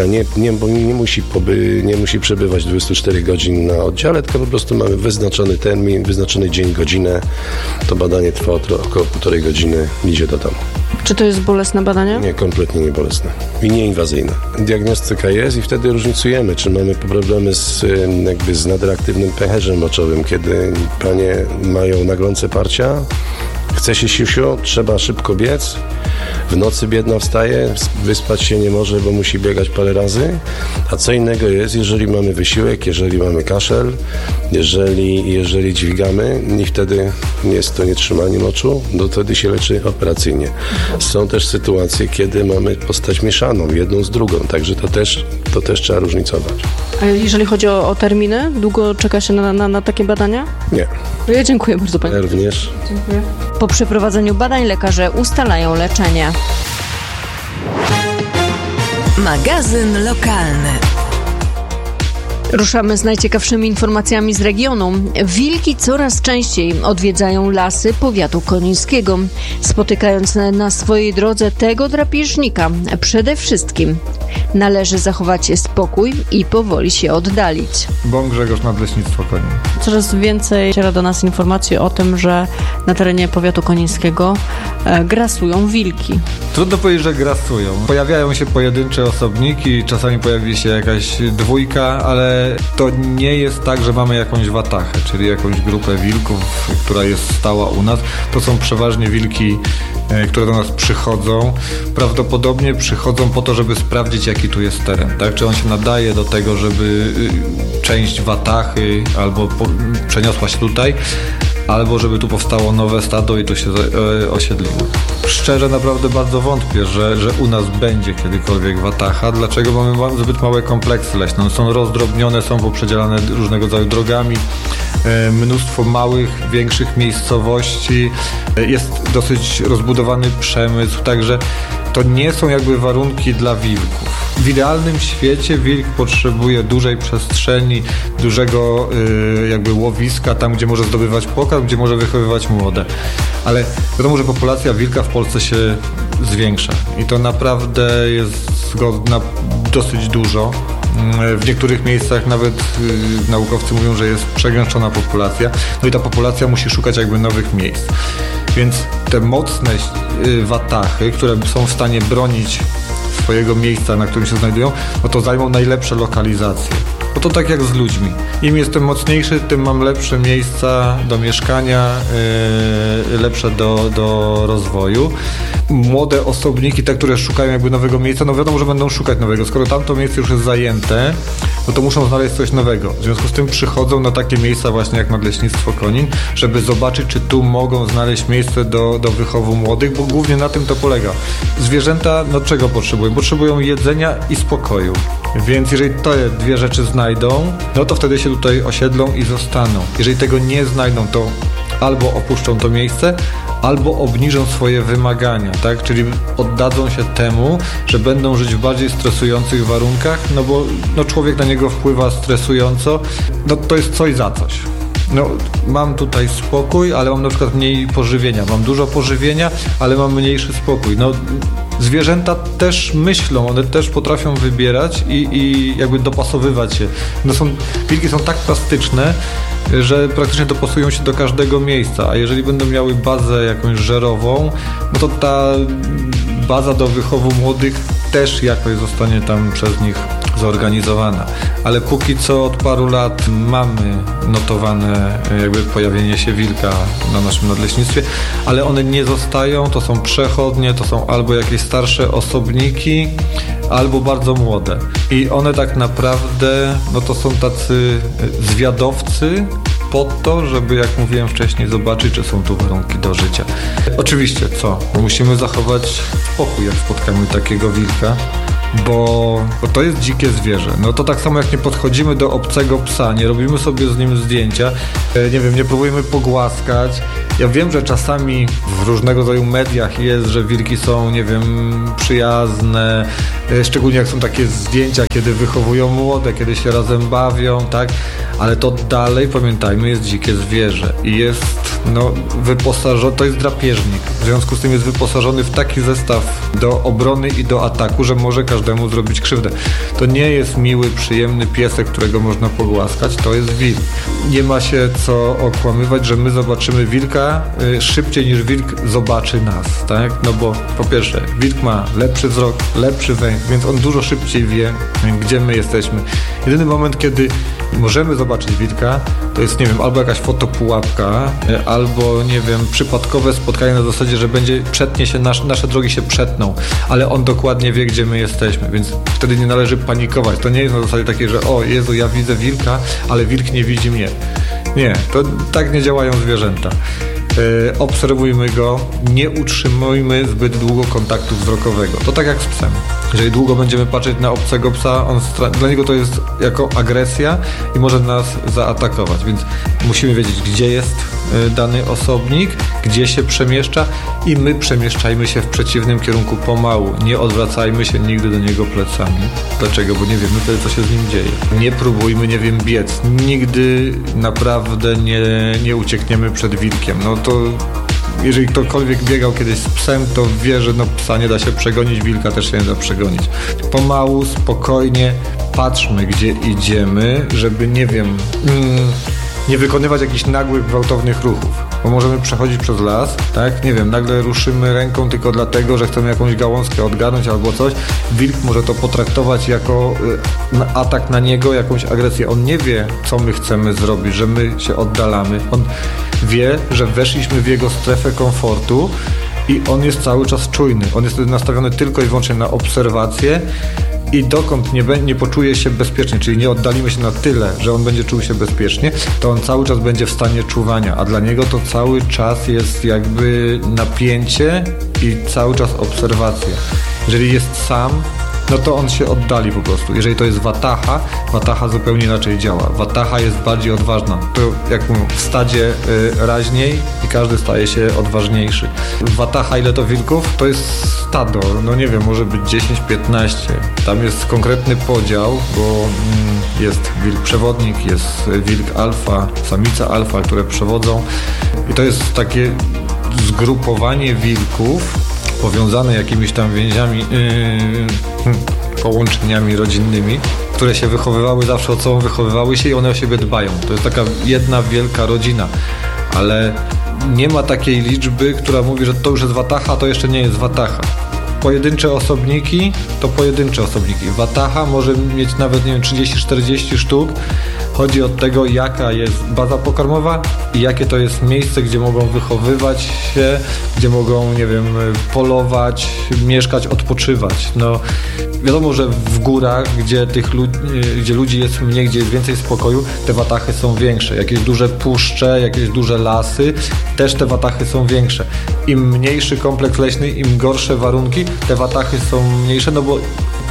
nie musi przebywać 24 godzin na oddziale, tylko po prostu mamy wyznaczony termin, wyznaczony dzień, godzinę. To badanie trwa około 1,5 godziny, idzie do domu. Czy to jest bolesne badanie? Nie, kompletnie nie bolesne i nieinwazyjne. Diagnostyka jest i wtedy różnicujemy, czy mamy problemy z nadreaktywnym pęcherzem moczowym, kiedy panie mają naglące parcia, chce się siusiu, trzeba szybko biec, w nocy biedna wstaje, wyspać się nie może, bo musi biegać parę razy, a co innego jest, jeżeli mamy wysiłek, jeżeli mamy kaszel, jeżeli dźwigamy i wtedy jest to nietrzymanie moczu, to wtedy się leczy operacyjnie. Są też sytuacje, kiedy mamy postać mieszaną, jedną z drugą, także to też trzeba różnicować. A jeżeli chodzi o terminy, długo czeka się na takie badania? Nie. Ja dziękuję bardzo pani. Ja również. Dziękuję. Po przeprowadzeniu badań lekarze ustalają leczenie. Magazyn lokalny. Ruszamy z najciekawszymi informacjami z regionu. Wilki coraz częściej odwiedzają lasy powiatu konińskiego, spotykając na swojej drodze tego drapieżnika. Przede wszystkim należy zachować spokój i powoli się oddalić. Bąk Grzegorz, Nadleśnictwo Konin. Coraz więcej dociera do nas informacji o tym, że na terenie powiatu konińskiego grasują wilki. Trudno powiedzieć, że grasują. Pojawiają się pojedyncze osobniki, czasami pojawi się jakaś dwójka, ale to nie jest tak, że mamy jakąś watachę, czyli jakąś grupę wilków, która jest stała u nas. To są przeważnie wilki, które do nas przychodzą. Prawdopodobnie przychodzą po to, żeby sprawdzić, jaki tu jest teren, tak? Czy on się nadaje do tego, żeby część watachy albo przeniosła się tutaj, albo żeby tu powstało nowe stado i tu się osiedliło. Szczerze naprawdę bardzo wątpię, że u nas będzie kiedykolwiek watacha. Dlaczego? Bo my mamy zbyt małe kompleksy leśne. One są rozdrobnione, są poprzedzielane różnego rodzaju drogami. Mnóstwo małych, większych miejscowości. Jest dosyć rozbudowany przemysł, także to nie są jakby warunki dla wilków. W idealnym świecie wilk potrzebuje dużej przestrzeni, dużego jakby łowiska, tam gdzie może zdobywać pokarm, gdzie może wychowywać młode. Ale wiadomo, że populacja wilka w Polsce się zwiększa i to naprawdę jest zgodna dosyć dużo. W niektórych miejscach nawet naukowcy mówią, że jest przegęszczona populacja, no i ta populacja musi szukać jakby nowych miejsc. Więc te mocne watachy, które są w stanie bronić swojego miejsca, na którym się znajdują, no to zajmą najlepsze lokalizacje. Bo to tak jak z ludźmi. Im jestem mocniejszy, tym mam lepsze miejsca do mieszkania, lepsze do rozwoju. Młode osobniki, te, które szukają jakby nowego miejsca, no wiadomo, że będą szukać nowego. Skoro tamto miejsce już jest zajęte, no to muszą znaleźć coś nowego. W związku z tym przychodzą na takie miejsca właśnie jak Nadleśnictwo Konin, żeby zobaczyć, czy tu mogą znaleźć miejsce do wychowu młodych, bo głównie na tym to polega. Zwierzęta, no czego potrzebują? Potrzebują jedzenia i spokoju. Więc jeżeli te dwie rzeczy znajdą, no to wtedy się tutaj osiedlą i zostaną. Jeżeli tego nie znajdą, to albo opuszczą to miejsce, albo obniżą swoje wymagania, tak? Czyli oddadzą się temu, że będą żyć w bardziej stresujących warunkach, no bo człowiek na niego wpływa stresująco, no to jest coś za coś. No, mam tutaj spokój, ale mam na przykład mniej pożywienia. Mam dużo pożywienia, ale mam mniejszy spokój. No, zwierzęta też myślą, one też potrafią wybierać i jakby dopasowywać się. Wilki są tak plastyczne, że praktycznie dopasują się do każdego miejsca, a jeżeli będą miały bazę jakąś żerową, no to ta baza do wychowu młodych też jakoś zostanie tam przez nich zorganizowana. Ale póki co od paru lat mamy notowane jakby pojawienie się wilka na naszym nadleśnictwie, ale one nie zostają, to są przechodnie, to są albo jakieś starsze osobniki, albo bardzo młode. I one tak naprawdę, no to są tacy zwiadowcy po to, żeby, jak mówiłem wcześniej, zobaczyć, czy są tu warunki do życia. Oczywiście, musimy zachować spokój, jak spotkamy takiego wilka, bo to jest dzikie zwierzę. No to tak samo jak nie podchodzimy do obcego psa, nie robimy sobie z nim zdjęcia, nie wiem, nie próbujemy pogłaskać. Ja wiem, że czasami w różnego rodzaju mediach jest, że wilki są, nie wiem, przyjazne, szczególnie jak są takie zdjęcia, kiedy wychowują młode, kiedy się razem bawią, tak? Ale to dalej, pamiętajmy, jest dzikie zwierzę i jest, wyposażony, to jest drapieżnik. W związku z tym jest wyposażony w taki zestaw do obrony i do ataku, że może każdemu zrobić krzywdę. To nie jest miły, przyjemny piesek, którego można pogłaskać, to jest wilk. Nie ma się co okłamywać, że my zobaczymy wilka szybciej niż wilk zobaczy nas, tak? No bo po pierwsze, wilk ma lepszy wzrok, lepszy węch, więc on dużo szybciej wie, gdzie my jesteśmy. Jedyny moment, kiedy możemy zobaczyć wilka, to jest, nie wiem, albo jakaś fotopułapka, albo, nie wiem, przypadkowe spotkanie na zasadzie, że przetnie się, nasze drogi się przetną, ale on dokładnie wie, gdzie my jesteśmy, więc wtedy nie należy panikować. To nie jest na zasadzie takiej, że o Jezu, ja widzę wilka, ale wilk nie widzi mnie. Nie, to tak nie działają zwierzęta. Obserwujmy go, nie utrzymujmy zbyt długo kontaktu wzrokowego. To tak jak z psem. Jeżeli długo będziemy patrzeć na obcego psa, dla niego to jest jako agresja i może nas zaatakować, więc musimy wiedzieć, gdzie jest dany osobnik, gdzie się przemieszcza i my przemieszczajmy się w przeciwnym kierunku pomału. Nie odwracajmy się nigdy do niego plecami. Dlaczego? Bo nie wiemy wtedy, co się z nim dzieje. Nie próbujmy, nie wiem, biec. Nigdy naprawdę nie uciekniemy przed wilkiem. No to jeżeli ktokolwiek biegał kiedyś z psem, to wie, że psa nie da się przegonić, wilka też się nie da przegonić. Pomału, spokojnie patrzmy, gdzie idziemy, żeby, nie wiem, nie wykonywać jakichś nagłych, gwałtownych ruchów. Bo możemy przechodzić przez las, tak? Nie wiem, nagle ruszymy ręką tylko dlatego, że chcemy jakąś gałązkę odgarnąć albo coś. Wilk może to potraktować jako atak na niego, jakąś agresję. On nie wie, co my chcemy zrobić, że my się oddalamy. On wie, że weszliśmy w jego strefę komfortu i on jest cały czas czujny. On jest wtedy nastawiony tylko i wyłącznie na obserwację i dokąd nie poczuje się bezpiecznie, czyli nie oddalimy się na tyle, że on będzie czuł się bezpiecznie, to on cały czas będzie w stanie czuwania, a dla niego to cały czas jest jakby napięcie i cały czas obserwacja. Jeżeli jest sam, no to on się oddali po prostu. Jeżeli to jest wataha zupełnie inaczej działa. Wataha jest bardziej odważna. To jak mówią, w stadzie raźniej i każdy staje się odważniejszy. Wataha, ile to wilków? To jest stado. No nie wiem, może być 10-15. Tam jest konkretny podział, bo jest wilk przewodnik, jest wilk alfa, samica alfa, które przewodzą. I to jest takie zgrupowanie wilków powiązane jakimiś tam więziami, połączeniami rodzinnymi, które się wychowywały zawsze od sobą, wychowywały się i one o siebie dbają. To jest taka jedna wielka rodzina, ale nie ma takiej liczby, która mówi, że to już jest wataha, a to jeszcze nie jest wataha. Pojedyncze osobniki to pojedyncze osobniki. Wataha może mieć nawet, nie wiem, 30-40 sztuk. Chodzi od tego, jaka jest baza pokarmowa i jakie to jest miejsce, gdzie mogą wychowywać się, gdzie mogą, nie wiem, polować, mieszkać, odpoczywać. No, wiadomo, że w górach, gdzie ludzi jest mniej, gdzie jest więcej spokoju, te watachy są większe. Jakieś duże puszcze, jakieś duże lasy, też te watachy są większe. Im mniejszy kompleks leśny, im gorsze warunki, te watachy są mniejsze, no bo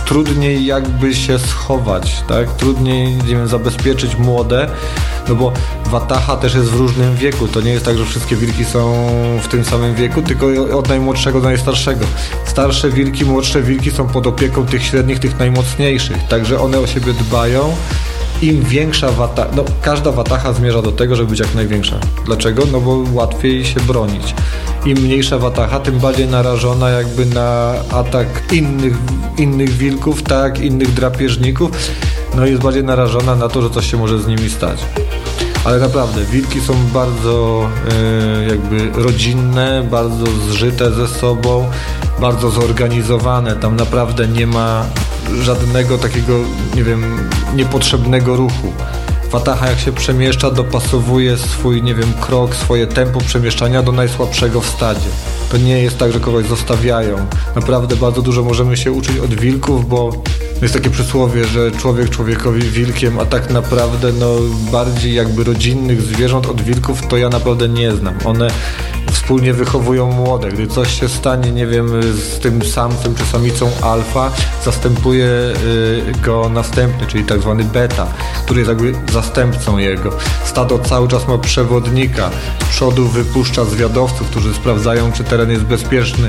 trudniej jakby się schować, tak? Trudniej, nie wiem, zabezpieczyć młode, no bo wataha też jest w różnym wieku. To nie jest tak, że wszystkie wilki są w tym samym wieku, tylko od najmłodszego do najstarszego. Starsze wilki, młodsze wilki są pod opieką tych średnich, tych najmocniejszych, także one o siebie dbają. Im większa wataha, no każda wataha zmierza do tego, żeby być jak największa. Dlaczego? No bo łatwiej się bronić. Im mniejsza wataha, tym bardziej narażona jakby na atak innych wilków, tak, innych drapieżników. No i jest bardziej narażona na to, że coś się może z nimi stać. Ale naprawdę, wilki są bardzo jakby rodzinne, bardzo zżyte ze sobą, bardzo zorganizowane. Tam naprawdę nie ma żadnego takiego, nie wiem, niepotrzebnego ruchu. Wataha jak się przemieszcza, dopasowuje swój, nie wiem, krok, swoje tempo przemieszczania do najsłabszego w stadzie. To nie jest tak, że kogoś zostawiają. Naprawdę bardzo dużo możemy się uczyć od wilków, bo jest takie przysłowie, że człowiek człowiekowi wilkiem, a tak naprawdę no bardziej jakby rodzinnych zwierząt od wilków to ja naprawdę nie znam. One wspólnie wychowują młode. Gdy coś się stanie, nie wiem, z tym samcem czy samicą alfa, zastępuje go następny, czyli tak zwany beta, który jest jakby zastępcą jego. Stado cały czas ma przewodnika. Z przodu wypuszcza zwiadowców, którzy sprawdzają, czy teren jest bezpieczny.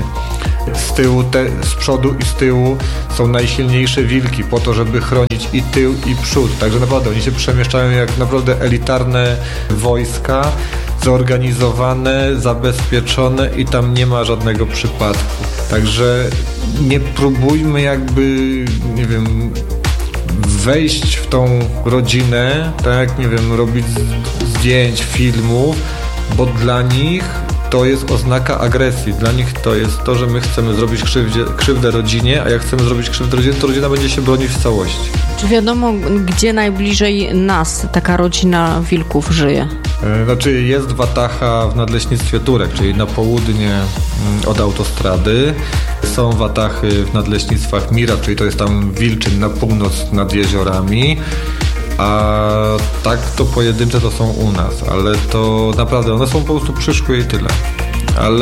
Z przodu i z tyłu są najsilniejsze wilki po to, żeby chronić i tył, i przód. Także naprawdę oni się przemieszczają jak naprawdę elitarne wojska, zorganizowane, zabezpieczone i tam nie ma żadnego przypadku. Także nie próbujmy jakby, nie wiem, wejść w tą rodzinę, tak, nie wiem, robić zdjęć, filmów, bo dla nich to jest oznaka agresji. Dla nich to jest to, że my chcemy zrobić krzywdę rodzinie, a jak chcemy zrobić krzywdę rodzinie, to rodzina będzie się bronić w całości. Czy wiadomo, gdzie najbliżej nas taka rodzina wilków żyje? Znaczy jest wataha w nadleśnictwie Turek, czyli na południe od autostrady. Są watachy w nadleśnictwach Mira, czyli to jest tam Wilczyn na północ nad jeziorami. A tak to pojedyncze to są u nas, ale to naprawdę one są po prostu przyszłe i tyle. Ale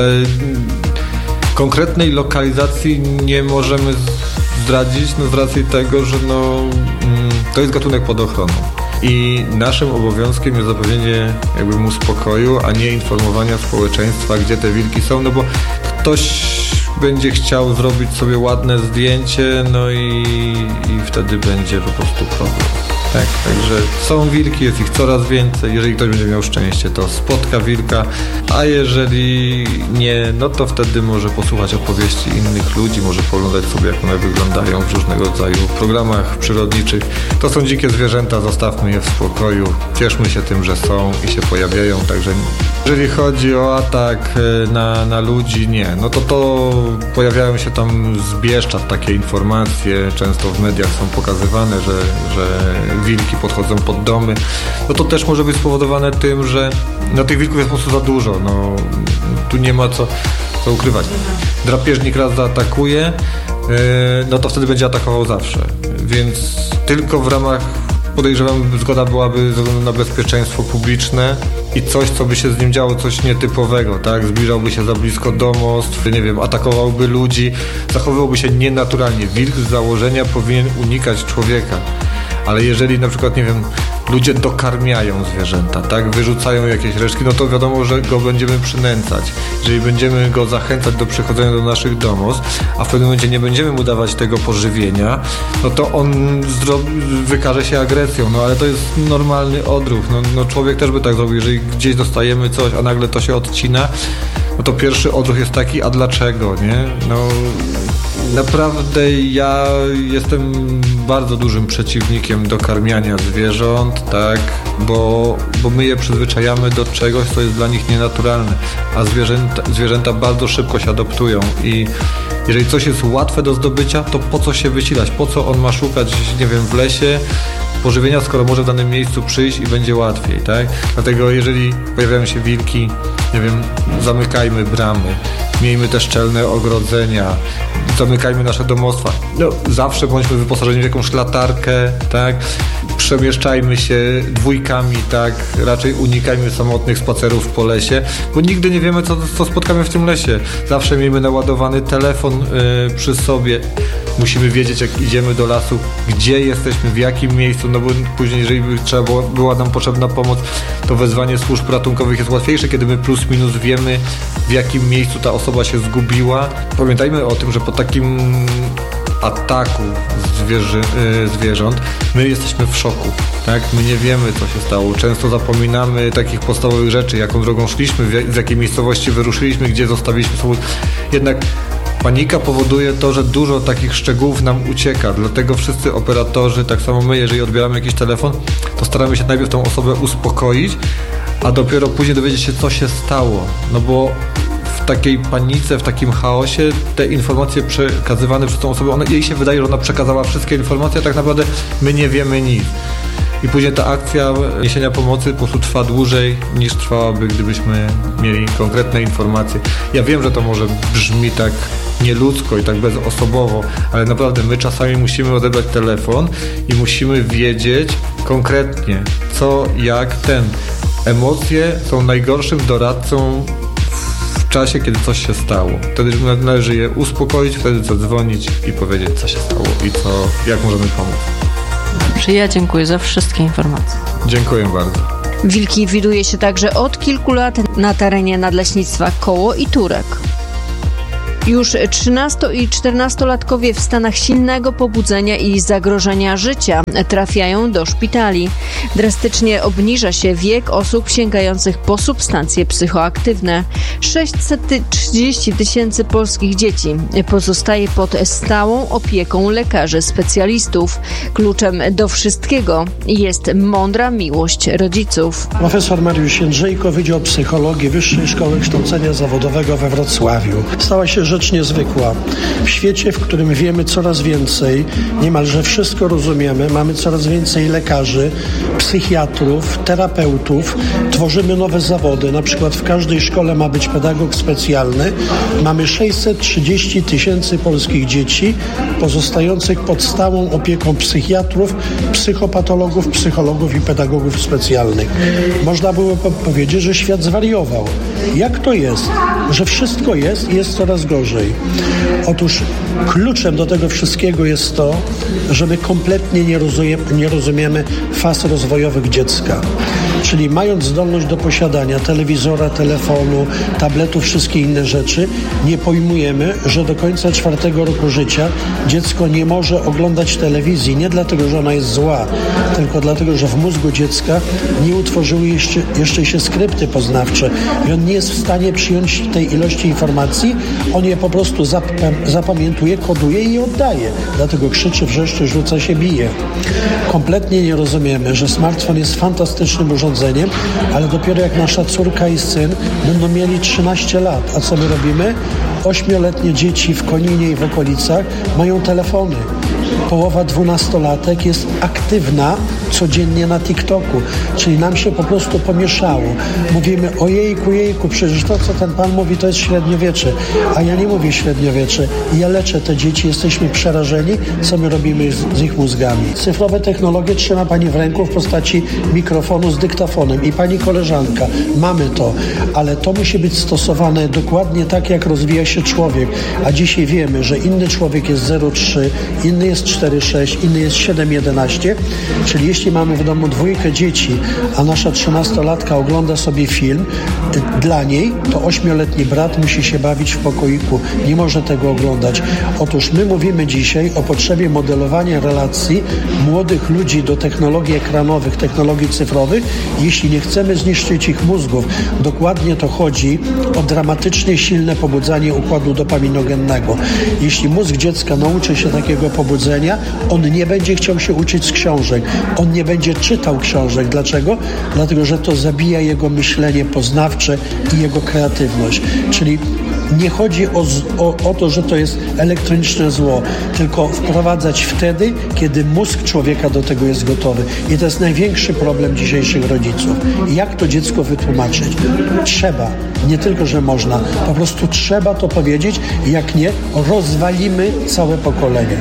konkretnej lokalizacji nie możemy zdradzić, no z racji tego, że to jest gatunek pod ochroną. I naszym obowiązkiem jest zapewnienie jakby mu spokoju, a nie informowania społeczeństwa, gdzie te wilki są, no bo ktoś będzie chciał zrobić sobie ładne zdjęcie, no i wtedy będzie po prostu problem. Tak, także są wilki, jest ich coraz więcej. Jeżeli ktoś będzie miał szczęście, to spotka wilka, a jeżeli nie, no to wtedy może posłuchać opowieści innych ludzi, może pooglądać sobie, jak one wyglądają w różnego rodzaju programach przyrodniczych. To są dzikie zwierzęta, zostawmy je w spokoju, cieszmy się tym, że są i się pojawiają, także jeżeli chodzi o atak na ludzi, nie, no to pojawiają się tam z Bieszczad takie informacje, często w mediach są pokazywane, że wilki podchodzą pod domy, no to też może być spowodowane tym, że no tych wilków jest po prostu za dużo, no tu nie ma co ukrywać. Drapieżnik raz zaatakuje, no to wtedy będzie atakował zawsze, więc tylko w ramach, podejrzewam, zgoda byłaby ze względu na bezpieczeństwo publiczne i coś, co by się z nim działo, coś nietypowego, tak? Zbliżałby się za blisko domostw, nie wiem, atakowałby ludzi, zachowywałby się nienaturalnie. Wilk z założenia powinien unikać człowieka. Ale jeżeli na przykład, nie wiem, ludzie dokarmiają zwierzęta, tak, wyrzucają jakieś resztki, no to wiadomo, że go będziemy przynęcać. Jeżeli będziemy go zachęcać do przychodzenia do naszych domostw, a w pewnym momencie nie będziemy mu dawać tego pożywienia, no to on wykaże się agresją, no ale to jest normalny odruch, no człowiek też by tak zrobił, jeżeli gdzieś dostajemy coś, a nagle to się odcina, no to pierwszy odruch jest taki, a dlaczego, nie? No naprawdę ja jestem bardzo dużym przeciwnikiem dokarmiania zwierząt, tak, bo my je przyzwyczajamy do czegoś, co jest dla nich nienaturalne, a zwierzęta bardzo szybko się adoptują i jeżeli coś jest łatwe do zdobycia, to po co się wysilać, po co on ma szukać, nie wiem, w lesie pożywienia, skoro może w danym miejscu przyjść i będzie łatwiej, tak? Dlatego jeżeli pojawiają się wilki, nie wiem, zamykajmy bramy, miejmy te szczelne ogrodzenia, zamykajmy nasze domostwa. No, zawsze bądźmy wyposażeni w jakąś latarkę, tak? przemieszczajmy się dwójkami, tak, raczej unikajmy samotnych spacerów po lesie, bo nigdy nie wiemy, co spotkamy w tym lesie. Zawsze miejmy naładowany telefon przy sobie. Musimy wiedzieć, jak idziemy do lasu, gdzie jesteśmy, w jakim miejscu, no bo później, jeżeli była nam potrzebna pomoc, to wezwanie służb ratunkowych jest łatwiejsze, kiedy my plus minus wiemy, w jakim miejscu ta osoba się zgubiła. Pamiętajmy o tym, że po takim ataku zwierząt my jesteśmy w szoku, tak? My nie wiemy, co się stało. Często zapominamy takich podstawowych rzeczy, jaką drogą szliśmy, z jakiej miejscowości wyruszyliśmy, gdzie zostawiliśmy samochód. Jednak panika powoduje to, że dużo takich szczegółów nam ucieka, dlatego wszyscy operatorzy, tak samo my, jeżeli odbieramy jakiś telefon, to staramy się najpierw tą osobę uspokoić, a dopiero później dowiedzieć się, co się stało, no bo w takiej panice, w takim chaosie te informacje przekazywane przez tą osobę, jej się wydaje, że ona przekazała wszystkie informacje, a tak naprawdę my nie wiemy nic. I później ta akcja niesienia pomocy po prostu trwa dłużej niż trwałaby, gdybyśmy mieli konkretne informacje. Ja wiem, że to może brzmi tak nieludzko i tak bezosobowo, ale naprawdę my czasami musimy odebrać telefon i musimy wiedzieć konkretnie co, jak, Emocje są najgorszym doradcą w czasie, kiedy coś się stało. Wtedy należy je uspokoić, wtedy zadzwonić i powiedzieć, co się stało i jak możemy pomóc. Dobrze, ja dziękuję za wszystkie informacje. Dziękuję bardzo. Wilki widuje się także od kilku lat na terenie Nadleśnictwa Koło i Turek. Już 13- i 14-latkowie w stanach silnego pobudzenia i zagrożenia życia trafiają do szpitali. Drastycznie obniża się wiek osób sięgających po substancje psychoaktywne. 630 000 polskich dzieci pozostaje pod stałą opieką lekarzy specjalistów. Kluczem do wszystkiego jest mądra miłość rodziców. Profesor Mariusz Jędrzejko, Wydział Psychologii Wyższej Szkoły Kształcenia Zawodowego we Wrocławiu. Stała się rzecz niezwykła. W świecie, w którym wiemy coraz więcej, niemalże wszystko rozumiemy, mamy coraz więcej lekarzy, psychiatrów, terapeutów, tworzymy nowe zawody. Na przykład w każdej szkole ma być pedagog specjalny. Mamy 630 000 polskich dzieci pozostających pod stałą opieką psychiatrów, psychopatologów, psychologów i pedagogów specjalnych. Można było powiedzieć, że świat zwariował. Jak to jest, że wszystko jest i jest coraz gorzej? Otóż kluczem do tego wszystkiego jest to, że my kompletnie nie rozumiemy faz rozwojowych dziecka. Czyli mając zdolność do posiadania telewizora, telefonu, tabletu, wszystkie inne rzeczy, nie pojmujemy, że do końca 4. roku życia dziecko nie może oglądać telewizji. Nie dlatego, że ona jest zła, tylko dlatego, że w mózgu dziecka nie utworzyły jeszcze się skrypty poznawcze i on nie jest w stanie przyjąć tej ilości informacji. On je po prostu zapamiętuje, koduje i oddaje. Dlatego krzyczy, wrzeszczy, rzuca się, bije. Kompletnie nie rozumiemy, że smartfon jest fantastycznym urządzeniem, ale dopiero jak nasza córka i syn będą mieli 13 lat. A co my robimy? 8-letnie dzieci w Koninie i w okolicach mają telefony. Połowa 12-latek jest aktywna codziennie na TikToku, czyli nam się po prostu pomieszało. Mówimy, ojejku, przecież to, co ten pan mówi, to jest średniowiecze, a ja nie mówię średniowiecze. Ja leczę te dzieci, jesteśmy przerażeni, co my robimy z ich mózgami. Cyfrowe technologie trzyma pani w ręku w postaci mikrofonu z dyktafonem i pani koleżanka. Mamy to, ale to musi być stosowane dokładnie tak, jak rozwija się człowiek, a dzisiaj wiemy, że inny człowiek jest 0,3, inny jest 4,6, inny jest 7,11, czyli jeśli mamy w domu 2 dzieci, a nasza 13-latka ogląda sobie film, dla niej to 8-letni brat musi się bawić w pokoiku, nie może tego oglądać. Otóż my mówimy dzisiaj o potrzebie modelowania relacji młodych ludzi do technologii ekranowych, technologii cyfrowych, jeśli nie chcemy zniszczyć ich mózgów. Dokładnie to chodzi o dramatycznie silne pobudzanie układu dopaminogennego. Jeśli mózg dziecka nauczy się takiego pobudzenia, on nie będzie chciał się uczyć z książek. On nie będzie czytał książek. Dlaczego? Dlatego, że to zabija jego myślenie poznawcze i jego kreatywność. Czyli nie chodzi o to, że to jest elektroniczne zło, tylko wprowadzać wtedy, kiedy mózg człowieka do tego jest gotowy. I to jest największy problem dzisiejszych rodziców. Jak to dziecko wytłumaczyć? Trzeba. Nie tylko, że można. Po prostu trzeba to powiedzieć. Jak nie, rozwalimy całe pokolenie.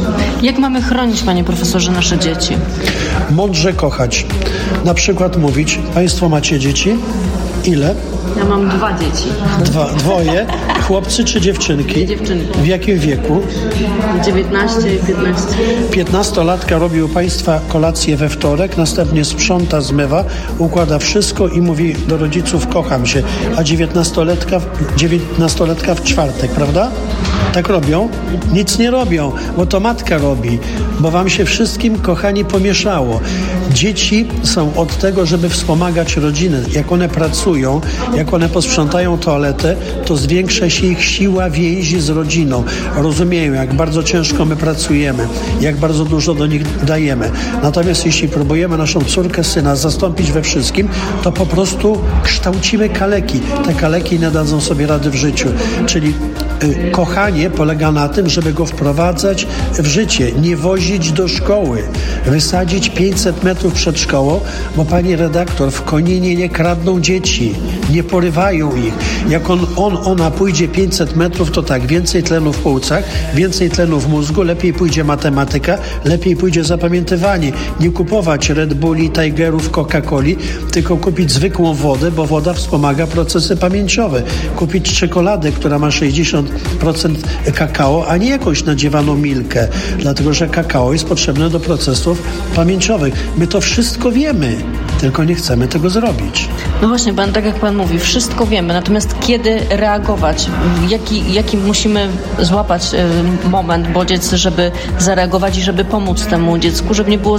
Jak mamy chronić, panie profesorze, nasze dzieci? Mądrze kochać. Na przykład mówić, państwo macie dzieci? Ile? Ja mam 2 dzieci. Dwoje. Chłopcy czy dziewczynki? Dziewczynki. W jakim wieku? 19 i 15. 15-latka robi u państwa kolację we wtorek, następnie sprząta, zmywa, układa wszystko i mówi do rodziców kocham się, a 19-latka w czwartek, prawda? Tak robią? Nic nie robią, bo to matka robi, bo wam się wszystkim, kochani, pomieszało. Dzieci są od tego, żeby wspomagać rodziny. Jak one pracują, jak one posprzątają toaletę, to zwiększa się ich siła więzi z rodziną. Rozumieją, jak bardzo ciężko my pracujemy, jak bardzo dużo do nich dajemy. Natomiast jeśli próbujemy naszą córkę, syna zastąpić we wszystkim, to po prostu kształcimy kaleki. Te kaleki nie dadzą sobie rady w życiu. Czyli kochanie polega na tym, żeby go wprowadzać w życie, nie wozić do szkoły, wysadzić 500 metrów przed szkołą, bo pani redaktor, w Koninie nie kradną dzieci, nie porywają ich. Jak ona pójdzie 500 metrów, to tak, więcej tlenu w płucach, więcej tlenu w mózgu, lepiej pójdzie matematyka, lepiej pójdzie zapamiętywanie. Nie kupować Red Bulli, Tigerów, Coca-Coli, tylko kupić zwykłą wodę, bo woda wspomaga procesy pamięciowe. Kupić czekoladę, która ma 60% kakao, a nie jakąś nadziewaną milkę, dlatego że kakao jest potrzebne do procesów pamięciowych. My to wszystko wiemy, tylko nie chcemy tego zrobić. No właśnie, tak jak pan mówi, wszystko wiemy, natomiast kiedy reagować? Jaki musimy złapać moment, bodziec, żeby zareagować i żeby pomóc temu dziecku, żeby nie było